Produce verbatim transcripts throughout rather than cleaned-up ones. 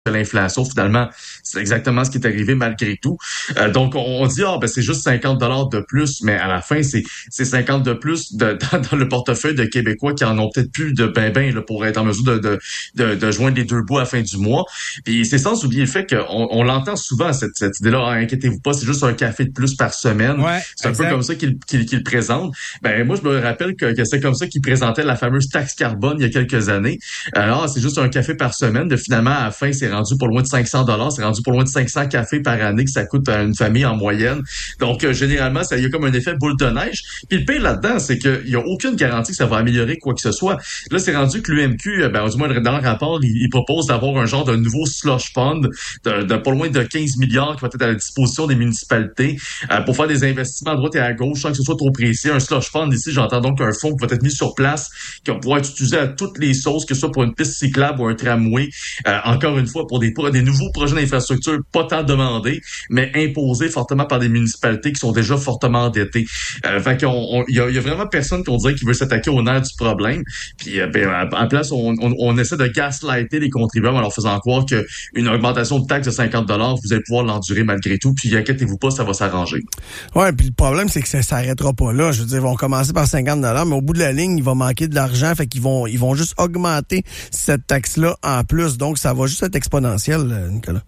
de l'inflation. Finalement, c'est exactement ce qui est arrivé malgré tout. Euh, donc, on, on dit, ah, ben c'est juste cinquante dollars de plus, mais à la fin, c'est c'est cinquante de plus de, dans, dans le portefeuille de Québécois qui en ont peut-être plus de ben ben là, pour être en mesure de, de, de, de joindre les deux bouts à la fin du mois. Puis c'est sans oublier le fait qu'on on l'entend souvent, cette, cette idée-là, ah, inquiétez-vous pas, c'est juste un café de plus par semaine. Ouais, c'est un exact. peu comme ça qu'il qu'il, qu'il présente. Ben moi, je me rappelle que, que c'est comme ça qu'il présentait la fameuse taxe carbone il y a quelques années. Alors, c'est juste un café par semaine. De, finalement, à la fin, c'est rendu pour loin de cinq cents dollars. C'est rendu pour loin de cinq cents cafés par année que ça coûte à une famille en moyenne. Donc, euh, généralement, ça y a comme un effet boule de neige. Puis le pire là-dedans, c'est qu'il y a aucune garantie que ça va améliorer quoi que ce soit. Là, c'est rendu que l'U M Q, ben, du moins, dans le rapport, il, il propose d'avoir un genre de nouveau slush fund de, de pas loin de quinze milliards qui va être à la disposition des municipalités euh, pour faire des investissements à droite et à gauche sans que ce soit trop précis. Un slush fund, ici, j'entends donc un fonds qui va être mis sur place, qui va pouvoir être utilisé à toutes les sauces, que ce soit pour une piste cyclable ou un tramway. Euh, encore une fois, pour des, pour des nouveaux projets d'infrastructure pas tant demandés, mais imposés fortement par des municipalités qui sont déjà fortement endettées. Euh, fait qu'on, il y a, y a vraiment personne qu'on dirait qui veut s'attaquer au nerf du problème. Puis, euh, ben, en place, on, on, on essaie de gaslighter les contribuables en leur faisant croire qu'une augmentation de taxe de cinquante dollars, vous allez pouvoir l'endurer malgré tout. Puis, inquiétez-vous pas, ça va s'arranger. Ouais, puis le problème, c'est que ça s'arrêtera pas là. Je veux dire, ils vont commencer par cinquante dollars, mais au bout de la ligne, il va manquer de l'argent. Fait qu'ils vont, ils vont juste augmenter cette taxe-là en plus. Donc, ça va juste être exponentiel, Nicolas.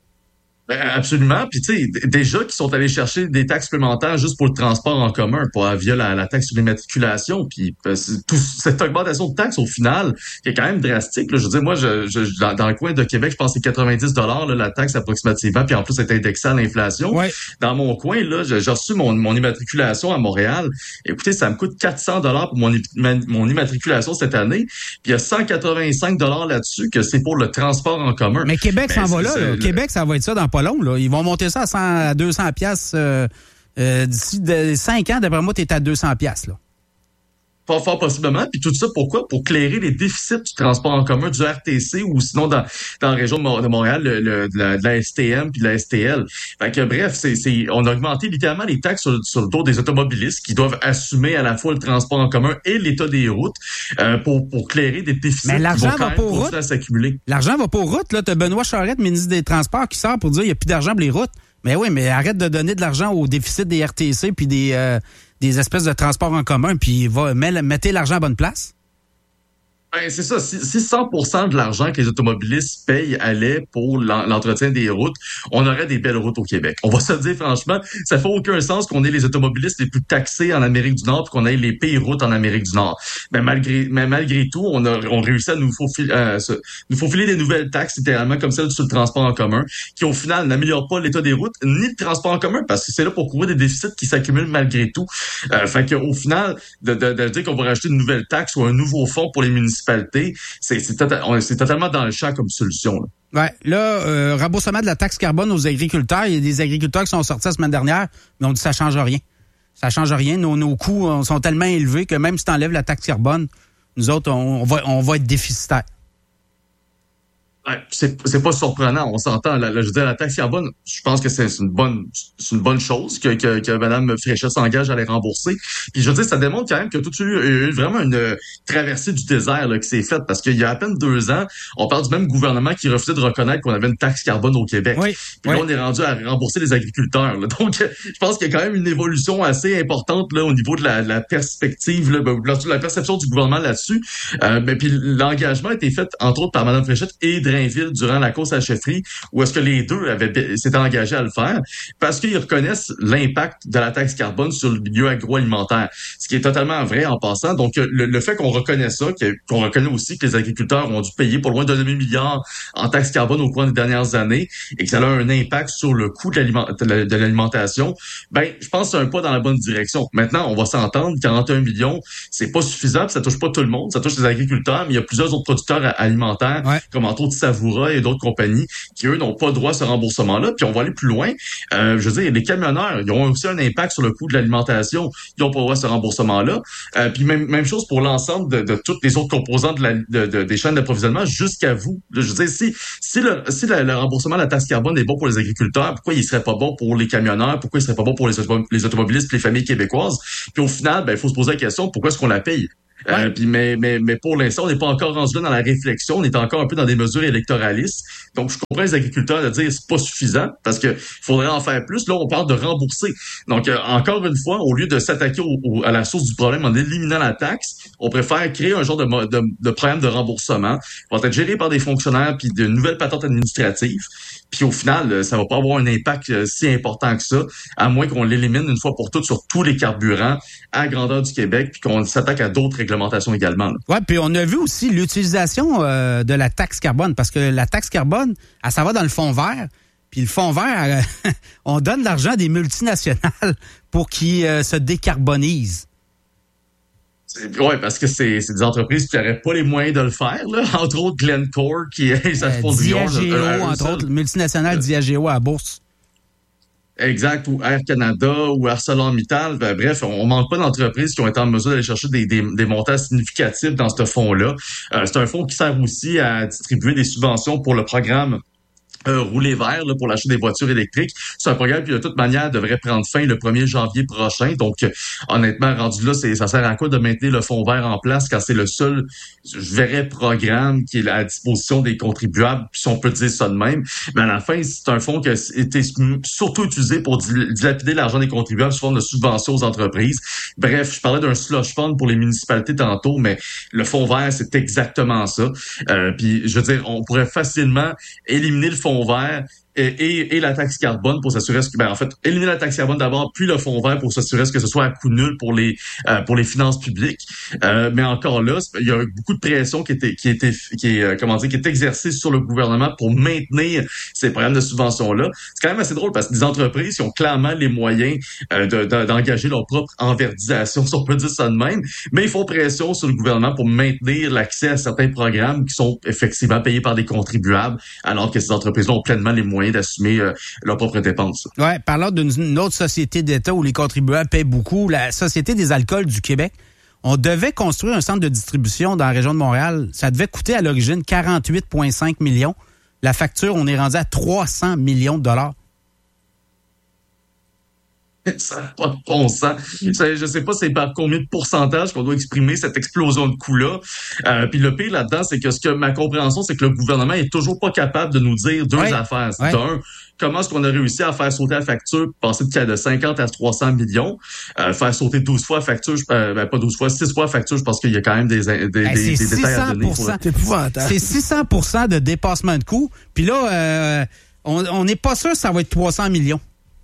Ben, absolument. Puis tu sais, d- déjà qu'ils sont allés chercher des taxes supplémentaires juste pour le transport en commun, pour via la, la taxe sur l'immatriculation. Puis euh, c'est tout, cette augmentation de taxes au final, qui est quand même drastique. Là. Je veux dire, moi, je, je dans, dans le coin de Québec, je pense que c'est quatre-vingt-dix dollars là, la taxe approximativement. Puis en plus, c'est indexé à l'inflation. Ouais. Dans mon coin, là, j'ai, j'ai reçu mon, mon immatriculation à Montréal. Écoutez, ça me coûte quatre cents dollars pour mon, mon immatriculation cette année. Puis il y a cent quatre-vingt-cinq dollars là-dessus que c'est pour le transport en commun. Mais Québec Ben, s'en va là. c'est, là. c'est, Québec, ça va être ça dans pas long. Là. Ils vont monter ça à, cent, à deux cents piastres. Euh, euh, d'ici de cinq ans, d'après moi, tu es à deux cents piastres. Là. Fort, fort possiblement. Puis tout ça, pourquoi? Pour clairer les déficits du transport en commun, du R T C ou sinon dans, dans la région de, Mo- de Montréal, le, le, de, la, de la S T M puis de la S T L. Fait que bref, c'est, c'est, on a augmenté littéralement les taxes sur, sur le dos des automobilistes qui doivent assumer à la fois le transport en commun et l'état des routes euh, pour, pour clairer des déficits Mais l'argent qui vont quand va même pas aux continuer routes. à s'accumuler. L'argent va pas aux routes. Là, tu as Benoît Charette, ministre des Transports, qui sort pour dire qu'il n'y a plus d'argent pour les routes. Mais oui, mais arrête de donner de l'argent au déficit des R T C puis des, euh, des espèces de transports en commun, puis va, met, mettez l'argent à bonne place. Ben, c'est ça. Si, si cent pour cent de l'argent que les automobilistes payent allait pour l'en- l'entretien des routes, on aurait des belles routes au Québec. On va se le dire franchement, ça fait aucun sens qu'on ait les automobilistes les plus taxés en Amérique du Nord puis qu'on ait les pires routes en Amérique du Nord. Mais malgré, mais malgré tout, on a, on réussit à nous faufiler, euh, se- nous faufiler des nouvelles taxes, littéralement, comme celle sur le transport en commun, qui au final n'améliorent pas l'état des routes ni le transport en commun parce que c'est là pour couvrir des déficits qui s'accumulent malgré tout. Euh, fait qu'au final, de, de, de dire qu'on va rajouter une nouvelle taxe ou un nouveau fonds pour les municipalités, c'est, c'est, tota- on- c'est totalement dans le champ comme solution. Là. Ouais, là, euh, remboursement de la taxe carbone aux agriculteurs. Il y a des agriculteurs qui sont sortis la semaine dernière, mais on dit que ça change rien. Ça change rien. Nos, nos coûts euh, sont tellement élevés que même si tu enlèves la taxe carbone, nous autres, on, on va, on va être déficitaires. Ouais, c'est, c'est pas surprenant, on s'entend. La, la, je veux dire, la taxe carbone, je pense que c'est, c'est une bonne c'est une bonne chose que, que, que Mme Fréchette s'engage à les rembourser. Puis je veux dire, ça démontre quand même que tout a eu, eu vraiment une euh, traversée du désert là, qui s'est faite. Parce qu'il y a à peine deux ans, on parle du même gouvernement qui refusait de reconnaître qu'on avait une taxe carbone au Québec. Oui, Puis oui. là, on est rendu à rembourser les agriculteurs. Là. Donc, euh, je pense qu'il y a quand même une évolution assez importante là au niveau de la, la perspective, là, ben, la, la perception du gouvernement là-dessus. Euh, mais puis l'engagement a été fait, entre autres, par Mme Fréchette et Drainville durant la course à la chefferie, où est-ce que les deux avaient s'étaient engagés à le faire, parce qu'ils reconnaissent l'impact de la taxe carbone sur le milieu agroalimentaire, ce qui est totalement vrai en passant. Donc, le, le fait qu'on reconnaît ça, que, qu'on reconnaît aussi que les agriculteurs ont dû payer pour loin de demi-milliard en taxe carbone au cours des dernières années, et que ça a un impact sur le coût de, l'aliment, de, la, de l'alimentation, ben, je pense que c'est un pas dans la bonne direction. Maintenant, on va s'entendre, quarante et un millions, c'est pas suffisant, puis ça touche pas tout le monde, ça touche les agriculteurs, mais il y a plusieurs autres producteurs alimentaires, Ouais. comme entre autres Savoura et d'autres compagnies, qui eux n'ont pas droit à ce remboursement-là. Puis on va aller plus loin. Euh, je veux dire, les camionneurs, ils ont aussi un impact sur le coût de l'alimentation. Ils n'ont pas droit à ce remboursement-là. Euh, puis même même chose pour l'ensemble de, de toutes les autres composants de la, de, de, des chaînes d'approvisionnement jusqu'à vous. Je veux dire, si si le si le, le remboursement de la taxe carbone est bon pour les agriculteurs, pourquoi il serait pas bon pour les camionneurs? Pourquoi il serait pas bon pour les, auto- les automobilistes, les familles québécoises? Puis au final, ben il faut se poser la question, pourquoi est-ce qu'on la paye? Ouais. Euh, puis mais, mais, mais pour l'instant, on n'est pas encore rendu là dans la réflexion. On est encore un peu dans des mesures électoralistes. Donc, je comprends les agriculteurs de dire c'est pas suffisant parce que faudrait en faire plus. Là, on parle de rembourser. Donc, euh, encore une fois, au lieu de s'attaquer au, au, à la source du problème en éliminant la taxe, on préfère créer un genre de, de, de programme de remboursement qui va être géré par des fonctionnaires puis de nouvelles patentes administratives. Puis au final, ça va pas avoir un impact si important que ça, à moins qu'on l'élimine une fois pour toutes sur tous les carburants à grandeur du Québec, puis qu'on s'attaque à d'autres réglementations également. Oui, puis on a vu aussi l'utilisation euh, de la taxe carbone, parce que la taxe carbone, elle s'en va dans le fonds vert, puis le fonds vert, euh, on donne de l'argent à des multinationales pour qu'ils euh, se décarbonisent. Oui, parce que c'est, c'est des entreprises qui n'auraient pas les moyens de le faire, là. Entre autres, Glencore, qui ça se euh, Diageo, entre seul. autres, multinationale euh, Diageo à la bourse. Exact, ou Air Canada, ou ArcelorMittal. Ben, bref, on, on manque pas d'entreprises qui ont été en mesure d'aller chercher des, des, des montants significatifs dans ce fonds-là. Euh, c'est un fonds qui sert aussi à distribuer des subventions pour le programme Euh, rouler vert là, pour l'achat des voitures électriques. C'est un programme qui, de toute manière, devrait prendre fin le premier janvier prochain. Donc, euh, honnêtement, rendu là, c'est, ça sert à quoi de maintenir le fonds vert en place quand c'est le seul vrai programme qui est à disposition des contribuables, si on peut dire ça de même. Mais à la fin, c'est un fonds qui a été surtout utilisé pour dilapider l'argent des contribuables sous forme de subventions aux entreprises. Bref, je parlais d'un slush fund pour les municipalités tantôt, mais le fonds vert, c'est exactement ça. Euh, puis, je veux dire, on pourrait facilement éliminer le fonds vert et, et, et la taxe carbone pour s'assurer que, ben, en fait, éliminer la taxe carbone d'abord, puis le fonds vert pour s'assurer que ce soit à coût nul pour les euh, pour les finances publiques. Euh, mais encore là, il y a beaucoup de pression qui était qui était qui est euh, comment dire qui est exercée sur le gouvernement pour maintenir ces programmes de subvention là. C'est quand même assez drôle parce que des entreprises qui ont clairement les moyens euh, de, de, d'engager leur propre enverdisation, si on peut dire ça de même, mais ils font pression sur le gouvernement pour maintenir l'accès à certains programmes qui sont effectivement payés par des contribuables, alors que ces entreprises-là ont pleinement les moyens d'assumer euh, leurs propres dépenses. Oui, parlant d'une autre société d'État où les contribuables paient beaucoup, la Société des alcools du Québec, on devait construire un centre de distribution dans la région de Montréal. Ça devait coûter à l'origine quarante-huit virgule cinq millions. La facture, on est rendu à trois cents millions de dollars. Ça n'a pas de bon sens. Je sais pas c'est par combien de pourcentage qu'on doit exprimer cette explosion de coûts-là. Euh, puis le pire là-dedans, c'est que ce que ma compréhension, c'est que le gouvernement est toujours pas capable de nous dire deux ouais. affaires. C'est ouais. un, comment est-ce qu'on a réussi à faire sauter la facture, passer de, de cinquante à trois cents millions, euh, faire sauter douze fois la facture, euh, ben pas douze fois, six fois la facture, je pense qu'il y a quand même des, des, hey, des, des détails à donner. Pour... C'est épouvantable. C'est six cents pour cent de dépassement de coûts. Puis là, euh, on n'est pas sûr que ça va être trois cents millions.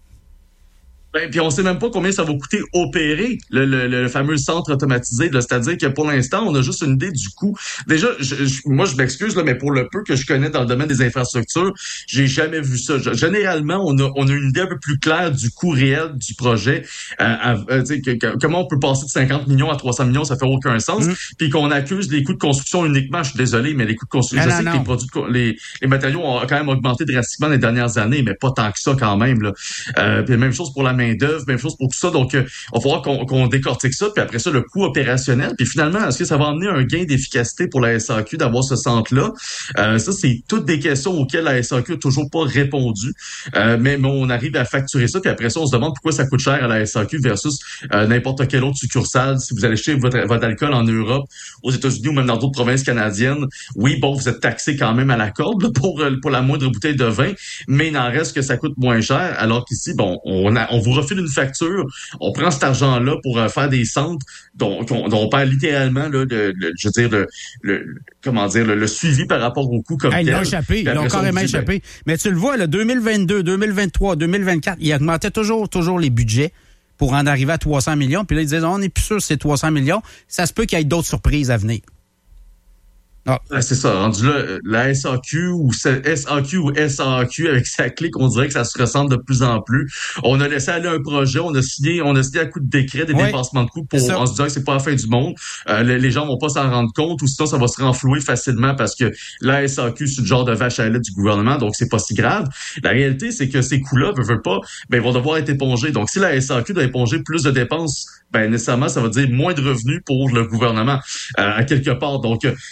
Ben, puis on sait même pas combien ça va coûter opérer le, le, le fameux centre automatisé. Là. C'est-à-dire que pour l'instant, on a juste une idée du coût. Déjà, je, je, moi, je m'excuse, là, mais pour le peu que je connais dans le domaine des infrastructures, j'ai jamais vu ça. Je, généralement, on a, on a une idée un peu plus claire du coût réel du projet. Euh, à, euh, que, que, comment on peut passer de cinquante millions à trois cents millions, ça fait aucun sens. Mmh. Puis qu'on accuse les coûts de construction uniquement. Je suis désolé, mais les coûts de construction, je sais que les produits, les, les matériaux ont quand même augmenté drastiquement les dernières années, mais pas tant que ça quand même. Là. Euh, puis même chose pour la main-d'œuvre, même chose pour tout ça. Donc, euh, il va falloir qu'on, qu'on décortique ça. Puis après ça, le coût opérationnel. Puis finalement, est-ce que ça va amener un gain d'efficacité pour la S A Q d'avoir ce centre-là? Euh, ça, c'est toutes des questions auxquelles la S A Q n'a toujours pas répondu. Euh, mais, mais on arrive à facturer ça. Puis après ça, on se demande pourquoi ça coûte cher à la S A Q versus euh, n'importe quelle autre succursale. Si vous allez acheter votre, votre alcool en Europe, aux États-Unis ou même dans d'autres provinces canadiennes, oui, bon, vous êtes taxé quand même à la corde là, pour, pour la moindre bouteille de vin, mais il n'en reste que ça coûte moins cher. Alors qu'ici, bon, on, a, on vous refile une facture, on prend cet argent-là pour euh, faire des centres dont, dont on perd littéralement, là, le, le, je veux dire, le, le comment dire, le, le suivi par rapport au coût comme hey, tel. Ils l'ont échappé, ils l'ont carrément dit, échappé. Ben... Mais tu le vois, là, deux mille vingt-deux, deux mille vingt-trois, deux mille vingt-quatre, ils augmentaient toujours, toujours les budgets pour en arriver à trois cents millions. Puis là, ils disaient, on n'est plus sûr que c'est trois cents millions. Ça se peut qu'il y ait d'autres surprises à venir. Ah. C'est ça, rendu là, la S A Q ou S A Q ou S A A Q avec sa clique, on dirait que ça se ressemble de plus en plus. On a laissé aller un projet, on a signé, on a signé à coup de décret des oui, dépassements de coûts pour en se disant que c'est pas la fin du monde. Euh, les, les gens vont pas s'en rendre compte ou sinon ça va se renflouer facilement parce que la S A Q c'est le genre de vache à lait du gouvernement, donc c'est pas si grave. La réalité, c'est que ces coûts-là, veut, veut pas, ben ils vont devoir être épongés. Donc si la S A Q doit éponger plus de dépenses, ben nécessairement ça va dire moins de revenus pour le gouvernement euh, à quelque part. Donc ça,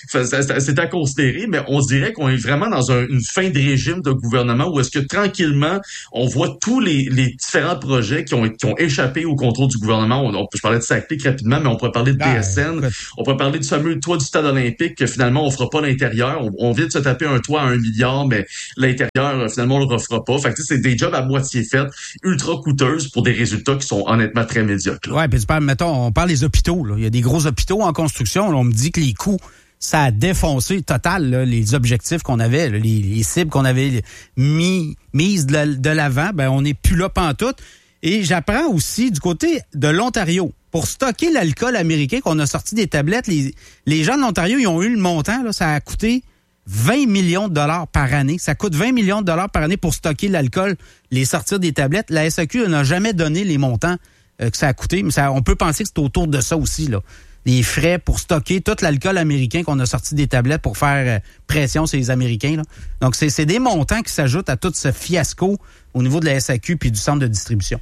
c'est, c'est à considérer, mais on dirait qu'on est vraiment dans un, une fin de régime de gouvernement où est-ce que tranquillement, on voit tous les, les différents projets qui ont, qui ont échappé au contrôle du gouvernement. On, on je parlais de Saclay rapidement, mais on pourrait parler de D S N, ah, on pourrait parler du fameux toit du stade olympique que finalement, on fera pas l'intérieur. On, on vient de se taper un toit à un milliard, mais l'intérieur, finalement, on le refera pas. Fait que c'est des jobs à moitié faits, ultra coûteuses pour des résultats qui sont honnêtement très médiocres. Là. Ouais, puis tu parles, mettons, on parle des hôpitaux, là. Il y a des gros hôpitaux en construction. Là, on me dit que les coûts, ça a défoncé total là, les objectifs qu'on avait, là, les, les cibles qu'on avait mis mises de, la, de l'avant. Ben, on n'est plus là pantoute. Et j'apprends aussi du côté de l'Ontario. Pour stocker l'alcool américain qu'on a sorti des tablettes, les, les gens de l'Ontario, ils ont eu le montant, là, ça a coûté vingt millions de dollars par année. Ça coûte vingt millions de dollars par année pour stocker l'alcool, les sortir des tablettes. La S A Q n'a jamais donné les montants euh, que ça a coûté, mais ça, on peut penser que c'est autour de ça aussi, là. Les frais pour stocker tout l'alcool américain qu'on a sorti des tablettes pour faire euh, pression sur les Américains, là. Donc, c'est, c'est des montants qui s'ajoutent à tout ce fiasco au niveau de la S A Q puis du centre de distribution.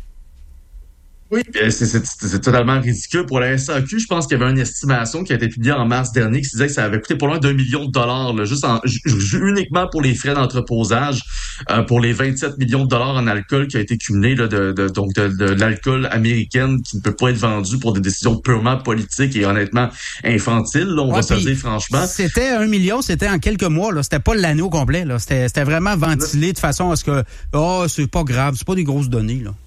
Oui, c'est, c'est, c'est totalement ridicule. Pour la S A Q, je pense qu'il y avait une estimation qui a été publiée en mars dernier qui disait que ça avait coûté pas loin d'un million de dollars, là, juste en, j- uniquement pour les frais d'entreposage, euh, pour les vingt-sept millions de dollars en alcool qui a été cumulé là, de, de, donc de, de l'alcool américaine qui ne peut pas être vendu pour des décisions purement politiques et honnêtement infantiles, là, on ouais, va se dire franchement. C'était un million, c'était en quelques mois, là. C'était pas l'année au complet, là. C'était, c'était vraiment ventilé là. De façon à ce que, oh, c'est pas grave, c'est pas des grosses données, là.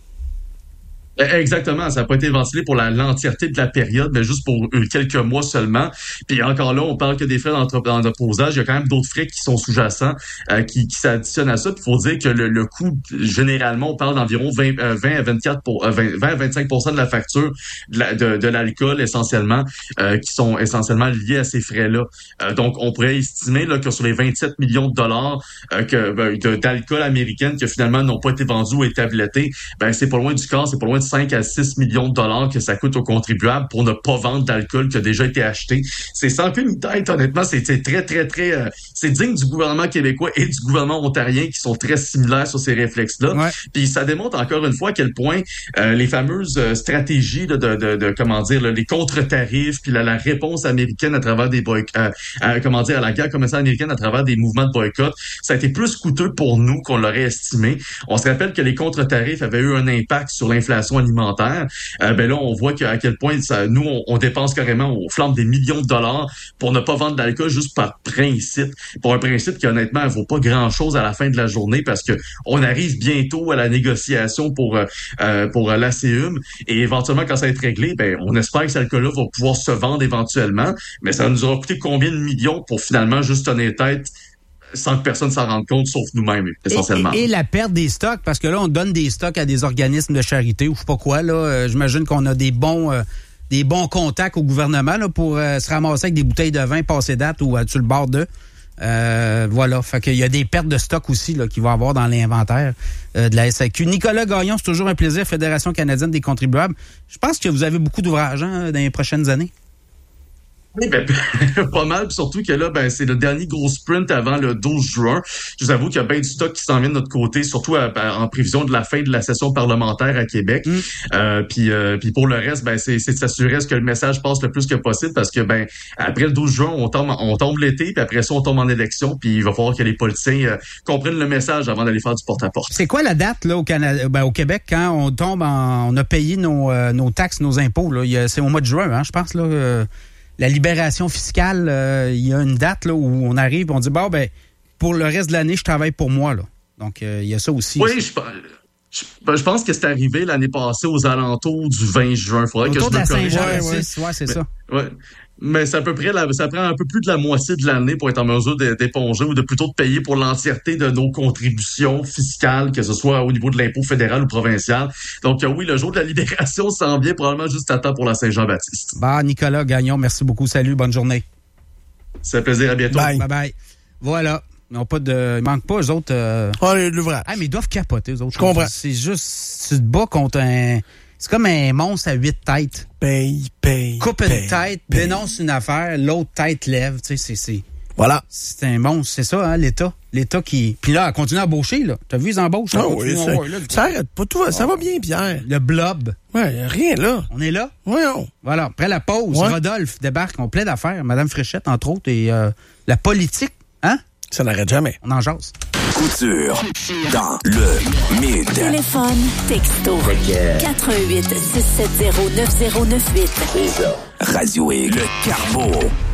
Exactement, ça n'a pas été ventilé pour la, l'entièreté de la période, mais juste pour euh, quelques mois seulement. Puis encore là, on parle que des frais d'entreposage. Il y a quand même d'autres frais qui sont sous-jacents, euh, qui, qui s'additionnent à ça. Il faut dire que le, le coût, généralement, on parle d'environ vingt, euh, vingt à vingt-quatre pour, euh, vingt, vingt à vingt-cinq pour cent de la facture de, la, de, de l'alcool essentiellement, euh, qui sont essentiellement liés à ces frais-là. Euh, donc, on pourrait estimer là, que sur les vingt-sept millions de dollars euh, que, ben, de, d'alcool américaine qui finalement n'ont pas été vendus ou établettés, ben c'est pas loin du quart, c'est pas loin de cinq à six millions de dollars que ça coûte aux contribuables pour ne pas vendre d'alcool qui a déjà été acheté. C'est sans queue ni tête, honnêtement, c'est, c'est très, très, très... Euh, c'est digne du gouvernement québécois et du gouvernement ontarien qui sont très similaires sur ces réflexes-là. Ouais. Puis ça démontre encore une fois à quel point euh, les fameuses euh, stratégies là, de, de, de, comment dire, là, les contre-tarifs, puis la, la réponse américaine à travers des boycotts, euh, euh, comment dire, à la guerre commerciale américaine à travers des mouvements de boycott, ça a été plus coûteux pour nous qu'on l'aurait estimé. On se rappelle que les contre-tarifs avaient eu un impact sur l'inflation alimentaire. Euh, ben là, on voit qu'à quel point ça, nous, on, on dépense carrément, on flambe des millions de dollars pour ne pas vendre d'alcool juste par principe. Pour un principe qui, honnêtement, ne vaut pas grand-chose à la fin de la journée parce que on arrive bientôt à la négociation pour euh, pour l'A C U M et éventuellement, quand ça va être réglé, ben on espère que cet alcool-là va pouvoir se vendre éventuellement, mais ça nous aura coûté combien de millions pour finalement juste tenir tête sans que personne s'en rende compte, sauf nous-mêmes, essentiellement. Et, et, et la perte des stocks, parce que là, on donne des stocks à des organismes de charité ou je sais pas quoi, là. Euh, j'imagine qu'on a des bons euh, des bons contacts au gouvernement là, pour euh, se ramasser avec des bouteilles de vin passées date ou euh, sur le bord d'eux. Euh, voilà. Fait qu'il y a des pertes de stock aussi là, qu'il va y avoir dans l'inventaire euh, de la S A Q. Nicolas Gagnon, c'est toujours un plaisir, Fédération canadienne des contribuables. Je pense que vous avez beaucoup d'ouvrages hein, dans les prochaines années. Oui, ben, pas mal, puis surtout que là, ben, c'est le dernier gros sprint avant le douze juin. Je vous avoue qu'il y a bien du stock qui s'en vient de notre côté, surtout à, à, en prévision de la fin de la session parlementaire à Québec. Mm. Euh, puis, euh, puis pour le reste, ben, c'est, c'est de s'assurer ce que le message passe le plus que possible, parce que ben, après le douze juin, on tombe, on tombe l'été, puis après ça, on tombe en élection, puis il va falloir que les politiciens euh, comprennent le message avant d'aller faire du porte-à-porte. C'est quoi la date là au Canada, ben, au Québec, quand on tombe en, on a payé nos, euh, nos taxes, nos impôts là, il y a, c'est au mois de juin, hein, je pense là. Euh... La libération fiscale, euh, il y a une date là où on arrive, on dit bon ben pour le reste de l'année, je travaille pour moi là. Donc euh, il y a ça aussi. Oui, je, je, je pense que c'est arrivé l'année passée aux alentours du vingt juin. Faudrait Autour que je de me la corrige. Saint-Jean, ouais, ouais, ouais, c'est mais, ça. Ouais. Mais c'est à peu près la, ça prend un peu plus de la moitié de l'année pour être en mesure d'éponger ou de plutôt de payer pour l'entièreté de nos contributions fiscales, que ce soit au niveau de l'impôt fédéral ou provincial. Donc oui, le jour de la libération s'en vient probablement juste à temps pour la Saint-Jean-Baptiste. Bah, Nicolas Gagnon, merci beaucoup. Salut, bonne journée. C'est un plaisir, à bientôt. Bye, bye. bye. Voilà. Ils n'ont pas de. Il manque pas, eux autres. Euh... Oh, l'ouvrage. Ah, mais ils doivent capoter, eux autres. Je comprends. C'est juste. Tu te bats contre un. C'est comme un monstre à huit têtes. Paye, paye. Coupe paye, une tête, paye. dénonce une affaire, l'autre tête lève. Tu sais, c'est, c'est, Voilà. C'est un monstre, c'est ça, hein, l'État. L'État qui... Puis là, elle continue à embaucher, là. T'as vu les embauches? Ah oui, ça, ouais, là, ça arrête pas tout. Ça va bien, Pierre. Le blob. Ouais, rien là. On est là? Oui, on. Voilà. Après la pause, ouais. Rodolphe débarque. On plaît d'affaires. Madame Fréchette, entre autres, et euh, la politique, hein? Ça n'arrête jamais. On en jase. Couture dans le mid. Téléphone, texto, quatre un huit, six sept zéro, neuf zéro neuf huit. Radio X. Le Carbo.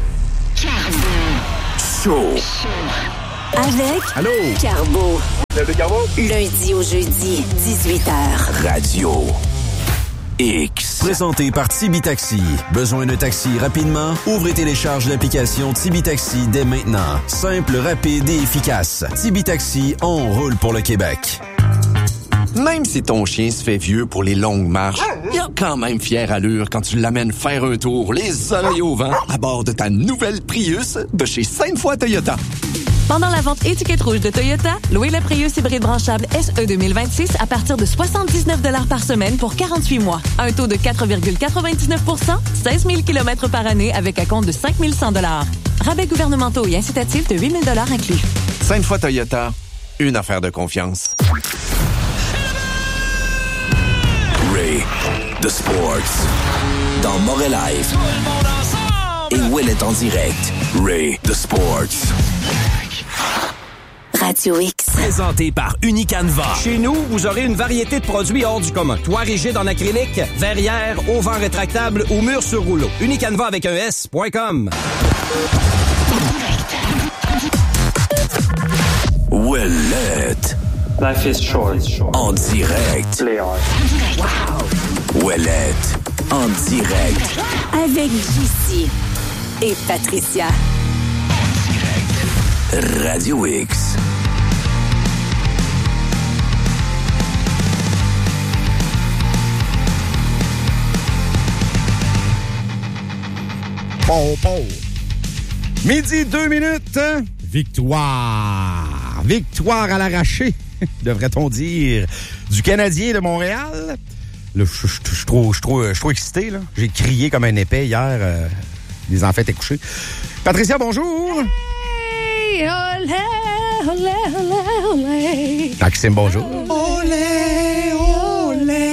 Show. Avec Allô? Carbo. Le Carbo. Lundi au jeudi, dix-huit heures. Radio X. Présenté par Tibi Taxi. Besoin de taxi rapidement? Ouvrez et télécharge l'application Tibi Taxi dès maintenant. Simple, rapide et efficace. Tibi Taxi, on roule pour le Québec. Même si ton chien se fait vieux pour les longues marches, il a quand même fière allure quand tu l'amènes faire un tour, les oreilles au vent, à bord de ta nouvelle Prius de chez Sainte-Foy Toyota. Pendant la vente étiquette rouge de Toyota, louez le Prius hybride branchable S E deux mille vingt-six à partir de soixante-dix-neuf dollars par semaine pour quarante-huit mois. Un taux de quatre virgule quatre-vingt-dix-neuf pour cent, seize mille kilomètres par année avec un compte de cinq mille cent dollars. Rabais gouvernementaux et incitatifs de huit mille dollars inclus. Sainte-Foy Toyota, une affaire de confiance. Ray, The Sports, dans Montréal Live. Et Will est en direct. Ray, The Sports. Radio X. Présenté par Unicanva. Chez nous, vous aurez une variété de produits hors du commun. Toit rigide en acrylique, verrière, auvent rétractable ou mur sur rouleau. Unicanva avec un S point com. Ouellette. Life is short. En direct. Play hard. Wow. Ouellette. En direct. Avec J C et Patricia. Radio X. Pau, pau. Midi, deux minutes. Victoire. Victoire à l'arraché, devrait-on dire, du Canadien de Montréal. Là, je suis trop, trop, trop excité. Là. J'ai crié comme un épais hier. Euh, les enfants étaient couchés. Patricia, bonjour. Hey, olé, olé, olé, olé. Maxime, bonjour. Olé, olé.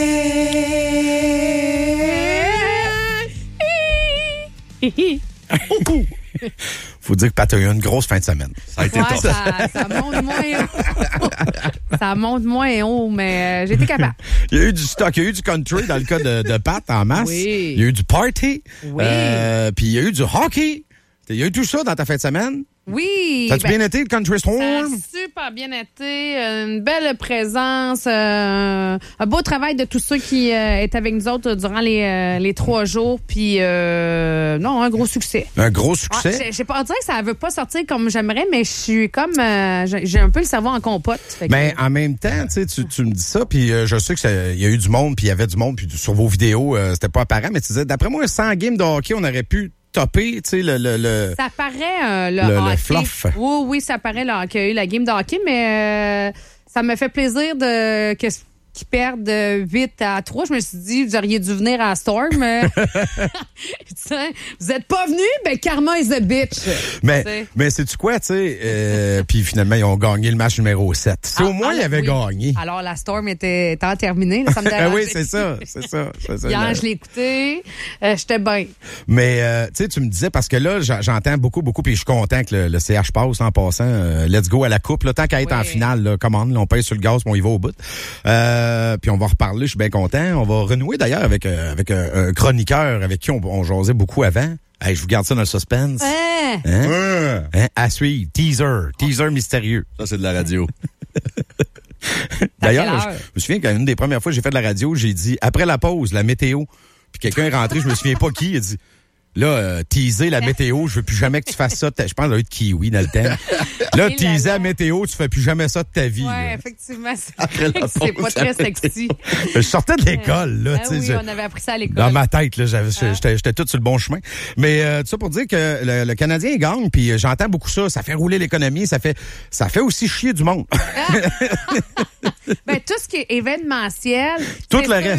Faut dire que Pat a eu une grosse fin de semaine. Ça a été ouais, top. Ça, ça monte moins haut. Ça monte moins haut, mais euh, j'étais capable. Il y a eu du stock, il y a eu du country dans le cas de, de Pat en masse. Oui. Il y a eu du party. Oui. Euh, puis il y a eu du hockey. Il y a eu tout ça dans ta fin de semaine. Oui. T'as-tu ben, bien été, le Country Storm? Ça a super bien été. Une belle présence. Euh, un beau travail de tous ceux qui euh, étaient avec nous autres durant les, euh, les trois jours. Puis, euh, non, un gros succès. Un gros succès? Ah, j'ai, j'ai pas, on dirait que ça veut pas sortir comme j'aimerais, mais je suis comme... Euh, j'ai, j'ai un peu le cerveau en compote. Fait que... Mais en même temps, tu, tu me dis ça, puis euh, je sais qu'il y a eu du monde, puis il y avait du monde, puis sur vos vidéos, euh, c'était pas apparent, mais tu disais, d'après moi, sans game de hockey, on aurait pu topper, tu sais, le, le, le... Ça paraît euh, le, le, hockey. le fluff. Oui, oui, ça paraît là, qu'il y a eu la game de hockey, mais euh, ça me fait plaisir de que qu'ils perdent huit à trois. Je me suis dit, vous auriez dû venir à Storm. Vous êtes pas venus? Ben, karma is a bitch. Mais, t'sais. mais sais-tu quoi, tu sais? Euh, puis finalement, ils ont gagné le match numéro sept. C'est Ah, au moins, ah, ils avaient oui. gagné. Alors, la Storm était, était terminée. Là, ça me dérangeait. oui, c'est ça, c'est ça. C'est ça Hier, là. je l'ai écouté. Euh, j'étais bien. Mais, euh, tu sais, tu me disais, parce que là, j'entends beaucoup, beaucoup, puis je suis content que le, le C H passe en passant. Euh, let's go à la coupe. Là, tant qu'à être Oui. en finale, là, commande, là, on pèse sur le gaz, puis on y va au bout. Euh, puis on va reparler, je suis bien content. On va renouer d'ailleurs avec, euh, avec un, un chroniqueur avec qui on, on jasait beaucoup avant. Hey, je vous garde ça dans le suspense. Hein? Hein? Ouais. Hein? À suivre. Teaser. Teaser mystérieux. Ça, c'est de la radio. D'ailleurs, je, je me souviens qu'une des premières fois que j'ai fait de la radio, j'ai dit, après la pause, la météo. Puis quelqu'un est rentré, je me souviens pas qui, il a dit, là, euh, teaser la météo, je veux plus jamais que tu fasses ça. Je pense qu'il y a eu de kiwi dans le temps. Là, teaser la météo, tu fais plus jamais ça de ta vie. Oui, là. effectivement. C'est, Après la c'est pause, pas très sexy. Je sortais de l'école, là. Ah tu sais, oui, je- on avait appris ça à l'école. Dans ma tête, là, j'avais, Ah. j'étais, j'étais tout sur le bon chemin. Mais euh, tout ça pour dire que le, le Canadien il gagne, puis euh, j'entends beaucoup ça. Ça fait rouler l'économie, ça fait, ça fait aussi chier du monde. Ben, tout ce qui est événementiel. Tout c'est le sûr. reste, là.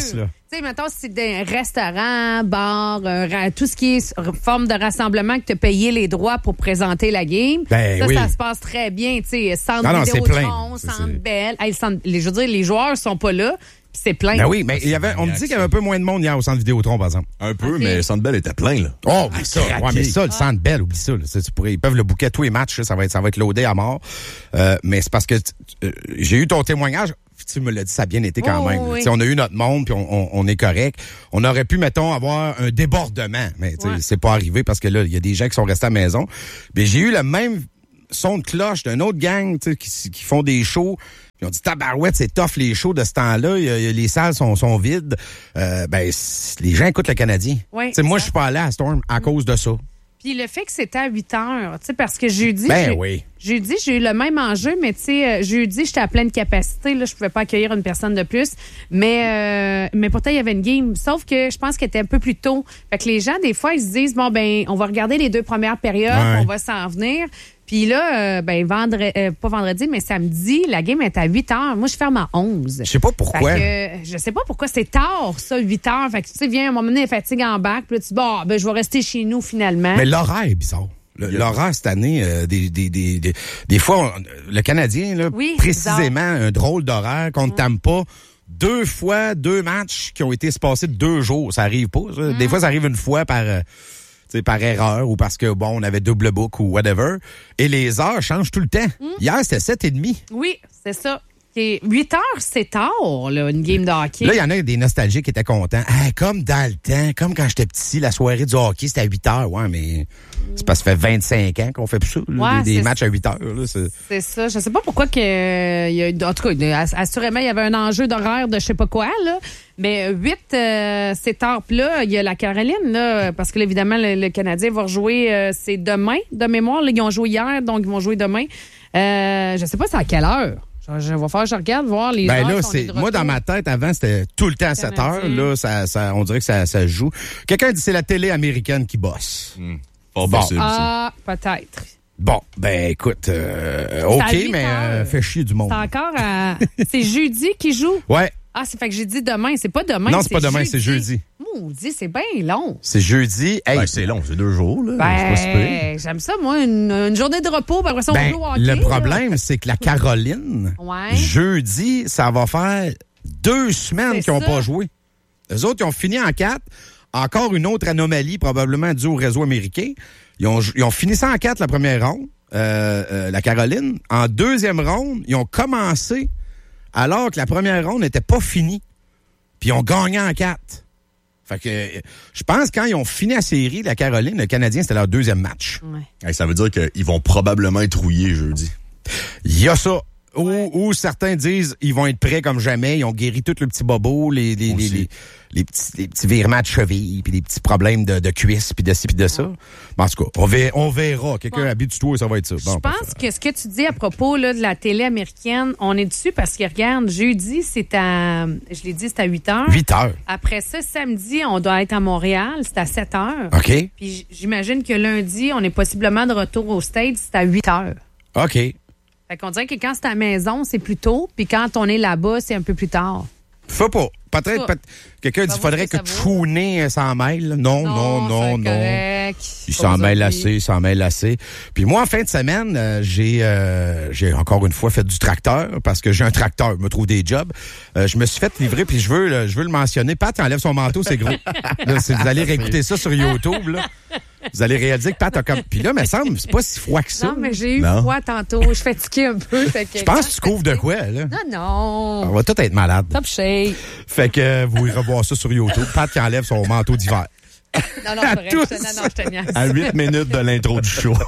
Tu sais, mettons, si c'est des restaurants, bars, euh, ra- tout ce qui est forme de rassemblement que tu as payé les droits pour présenter la game, Ben ça, oui. ça se passe très bien. Tu sais, centre Non, non, c'est Vidéotron, plein. centre C'est- Bell. Hey, le centre- les, je veux dire, les joueurs sont pas là, puis c'est plein. Ben oui, mais il y avait, on me dit qu'il y avait un peu moins de monde hier au centre Vidéotron, par exemple. Un peu, Ok. mais Centre Bell était plein, là. Oh, oublie ça. craqué. Ouais, mais ça, le centre Bell, oublie ça. Là. Ça, tu pourrais- ils peuvent le booker tous les matchs, là, ça va être, ça va être loadé à mort. Euh, mais c'est parce que euh, j'ai eu ton témoignage. Tu me l'as dit, ça a bien été quand Oh, même. oui. Tu sais, on a eu notre monde, puis on, on, on est correct. On aurait pu, mettons, avoir un débordement, mais tu sais, Ouais. c'est pas arrivé parce que là, il y a des gens qui sont restés à la maison. Mais j'ai eu le même son de cloche d'un autre gang, tu sais, qui, qui font des shows. Puis on dit tabarouette, c'est tough les shows de ce temps-là. Il y a- il y a- les salles sont, sont vides. Euh, ben c- les gens écoutent le Canadien. Ouais, Tu sais, moi, ça. je suis pas allé à Storm à cause de ça. Puis le fait que c'était à huit heures, tu sais, parce que jeudi, Ben j'ai, oui. jeudi, j'ai eu le même enjeu, mais tu sais, euh, jeudi, j'étais à pleine capacité, là, je pouvais pas accueillir une personne de plus, mais euh, mais pourtant, il y avait une game, sauf que je pense qu'elle était un peu plus tôt. Fait que les gens, des fois, ils se disent, bon, ben, on va regarder les deux premières périodes, Ouais. on va s'en venir. Puis là, euh, ben, vendredi, euh, pas vendredi, mais samedi, la game est à huit heures. Moi, je ferme à onze. Je sais pas pourquoi. Fait que, euh, je sais pas pourquoi c'est tard, ça, huit heures. Fait que, tu sais, viens, à un moment donné, la fatigue en bac. Puis là, tu dis, bon, ben, je vais rester chez nous, finalement. Mais l'horaire est bizarre. Le- L'horaire cette année, euh, des, des, des, des, des fois, on- le Canadien, là, Oui, précisément, un drôle d'horaire qu'on ne t'aime pas. Deux fois, deux matchs qui ont été espacés de deux jours. Ça arrive pas. Ça. Des fois, ça arrive une fois par, euh, tu sais, par erreur ou parce que, bon, on avait double book ou whatever. Et les heures changent tout le temps. Hier, c'était sept et demi. Oui, c'est ça. Et huit heures, c'est tard, là, une game de hockey. Là, il y en a des nostalgiques qui étaient contents. Ah, comme dans le temps, comme quand j'étais petit, la soirée du hockey, c'était à huit heures. Ouais, mais c'est parce que ça fait vingt-cinq ans qu'on fait plus ça. là, Ouais, des des c'est matchs à huit heures. Là, c'est... C'est ça. Je sais pas pourquoi que euh, il y a, en tout cas, ass- assurément, il y avait un enjeu d'horaire de je sais pas quoi, là. Mais huit, euh, c'est tard. Puis là, il y a la Caroline, là, parce que là, évidemment, le, le Canadien va rejouer, euh, c'est demain, de mémoire. Là, ils ont joué hier, donc ils vont jouer demain. Euh, je sais pas c'est à quelle heure. Je, je vais faire, je regarde, voir les Ben heures là, qu'on est c'est de moi dans retour. ma tête avant c'était tout le temps à sept heures. Canadien. Là, ça, ça, on dirait que ça, ça joue. Quelqu'un dit c'est la télé américaine qui bosse. Fort Bon. possible, ça. Ah, peut-être. Bon, ben écoute, euh, ok, à huit mais euh, heures. fait chier du monde. C'est encore à... C'est jeudi qui joue? Ouais, Ah, c'est fait que j'ai dit demain. C'est pas demain. non c'est pas demain, c'est jeudi. Maudit, c'est bien long. C'est jeudi. Hey, Ben, c'est long, c'est deux jours, là. c'est pas si pire. Ben, j'aime ça, moi, une, une journée de repos, puis après ça, on ben, joue au hockey. le là. problème c'est que la Caroline, Ouais. jeudi, ça va faire deux semaines C'est qu'ils n'ont ça. pas joué. Les autres, ils ont fini en quatre. Encore une autre anomalie, probablement due au réseau américain. Ils ont, ils ont fini ça en quatre la première ronde, euh, euh, la Caroline. En deuxième ronde, ils ont commencé alors que la première ronde n'était pas finie. Puis ils ont gagné en quatre. Fait que euh, je pense quand ils ont fini la série, la Caroline, le Canadien, c'était leur deuxième match. Ouais. Hey, ça veut dire qu'ils vont probablement être rouillés jeudi. Il y a ça. Ou, ou certains disent ils vont être prêts comme jamais, ils ont guéri tout le petit bobo, les les, les, les, les petits les petits virements de cheville, puis les petits problèmes de, de cuisse, puis de ci, puis de ça. Mais en tout cas, on verra. On verra. Quelqu'un Bon. habitue-toi et ça va être ça. Bon, Je pense que ce que tu dis à propos là, de la télé américaine, on est dessus parce que, regarde, jeudi, c'est à, je l'ai dit, c'est à huit heures. huit heures. Après ça, samedi, on doit être à Montréal, c'est à sept heures. OK. Puis j- j'imagine que lundi, on est possiblement de retour au States, c'est à huit heures. OK. Fait qu'on dirait que quand c'est à la maison, c'est plus tôt, puis quand on est là-bas, c'est un peu plus tard. Faut pas. Peut-être, Ça. peut quelqu'un dit Ça qu'il vaut faudrait ce que que ça vaut. Chounet s'en mêle. Non, non, non, c'est non. correct. Il Pas s'en besoin mêle de- assez, il s'en mêle assez. Puis moi, en fin de semaine, euh, j'ai euh, j'ai encore une fois fait du tracteur parce que j'ai un tracteur, je me trouve des jobs. Euh, je me suis fait livrer, puis je veux, le- je veux le mentionner. Pat, il enlève son manteau, c'est gros. Là, si vous allez réécouter ça sur YouTube, là, vous allez réaliser que Pat a comme... Puis là, il me semble, c'est pas si froid que ça. Non, mais j'ai eu Non. froid tantôt. Je suis fatiguée un peu. fait que Je pense quand que tu couvres de quoi, là? Non, non. On va tous être malades. Top shape. Fait que euh, vous irez voir ça sur YouTube. Pat qui enlève son manteau d'hiver. Non, non, À c'est vrai. tous. Je te- non, non, je te niaise. À huit minutes de l'intro du show.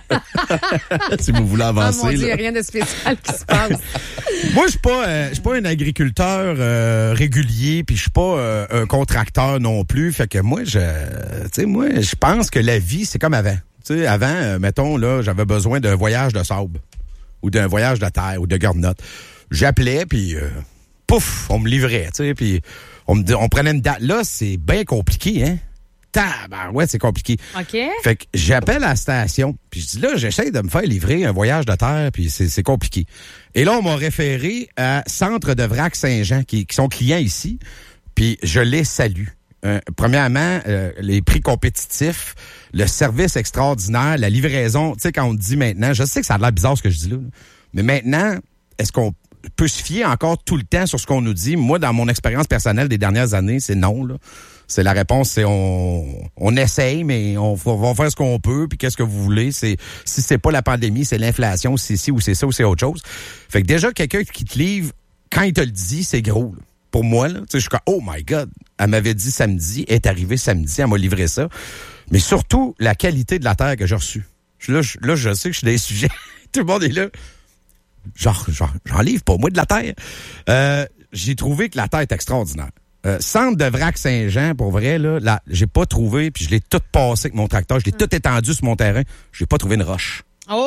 Si vous voulez Oh avancer. mon Dieu, il n'y là. a rien de spécial qui se passe. Moi, je suis pas, euh, je suis pas un agriculteur euh, régulier, puis je suis pas euh, un contracteur non plus. Fait que moi, je, tu sais, moi, je pense que la vie, c'est comme avant. Tu sais, avant, euh, mettons là, j'avais besoin d'un voyage de sable ou d'un voyage de terre ou de garnotte. J'appelais, puis euh, pouf, on me livrait, tu sais, puis on me, on prenait une date. Là, c'est bien compliqué, hein. Tabarouette, c'est compliqué. OK. Fait que j'appelle à la station, puis je dis là, j'essaie de me faire livrer un voyage de terre, puis c'est, c'est compliqué. Et là, on m'a référé à Centre de Vrac Saint-Jean, qui, qui sont clients ici, Puis je les salue. Euh, premièrement, euh, les prix compétitifs, le service extraordinaire, la livraison. Tu sais, quand on dit maintenant, je sais que ça a l'air bizarre ce que je dis là, mais maintenant, est-ce qu'on peut se fier encore tout le temps sur ce qu'on nous dit? Moi, dans mon expérience personnelle des dernières années, c'est non, là. C'est la réponse, c'est on on essaye, mais on va, on va faire ce qu'on peut, puis qu'est-ce que vous voulez. C'est si c'est pas la pandémie, c'est l'inflation, c'est ci ou c'est ça ou c'est autre chose. Fait que déjà, quelqu'un qui te livre, quand il te le dit, c'est gros, là. Pour moi, là, tu sais, je suis comme, oh my God, elle m'avait dit samedi, elle est arrivée samedi, elle m'a livré ça. Mais surtout, la qualité de la terre que j'ai reçue. Là, je, là, je sais que je suis dans les sujets. Tout le monde est là. Genre, genre, j'en livre pas, moi, de la terre. Euh, j'ai trouvé que la terre est extraordinaire. Euh, centre de Vrac Saint-Jean, pour vrai, là, là j'ai pas trouvé, puis je l'ai tout passé avec mon tracteur, je l'ai tout étendu sur mon terrain, j'ai pas trouvé une roche.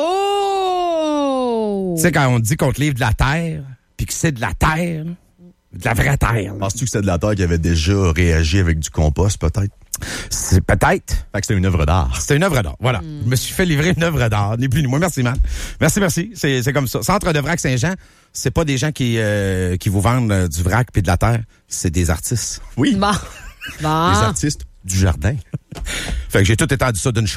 Oh! Tu sais, quand on dit qu'on te livre de la terre, puis que c'est de la terre, de la vraie terre. Penses-tu que c'était de la terre qui avait déjà réagi avec du compost, peut-être? C'est peut-être. Fait que c'était une œuvre d'art. C'était une œuvre d'art, voilà. Mm. Je me suis fait livrer une œuvre d'art, ni plus ni moins. Merci, man. Merci, merci. C'est, c'est comme ça. Centre de Vrac Saint-Jean, c'est pas des gens qui euh, qui vous vendent euh, du vrac puis de la terre. C'est des artistes. Oui. Bon. Bon. Des artistes du jardin. Fait que j'ai tout étendu ça d'une shot.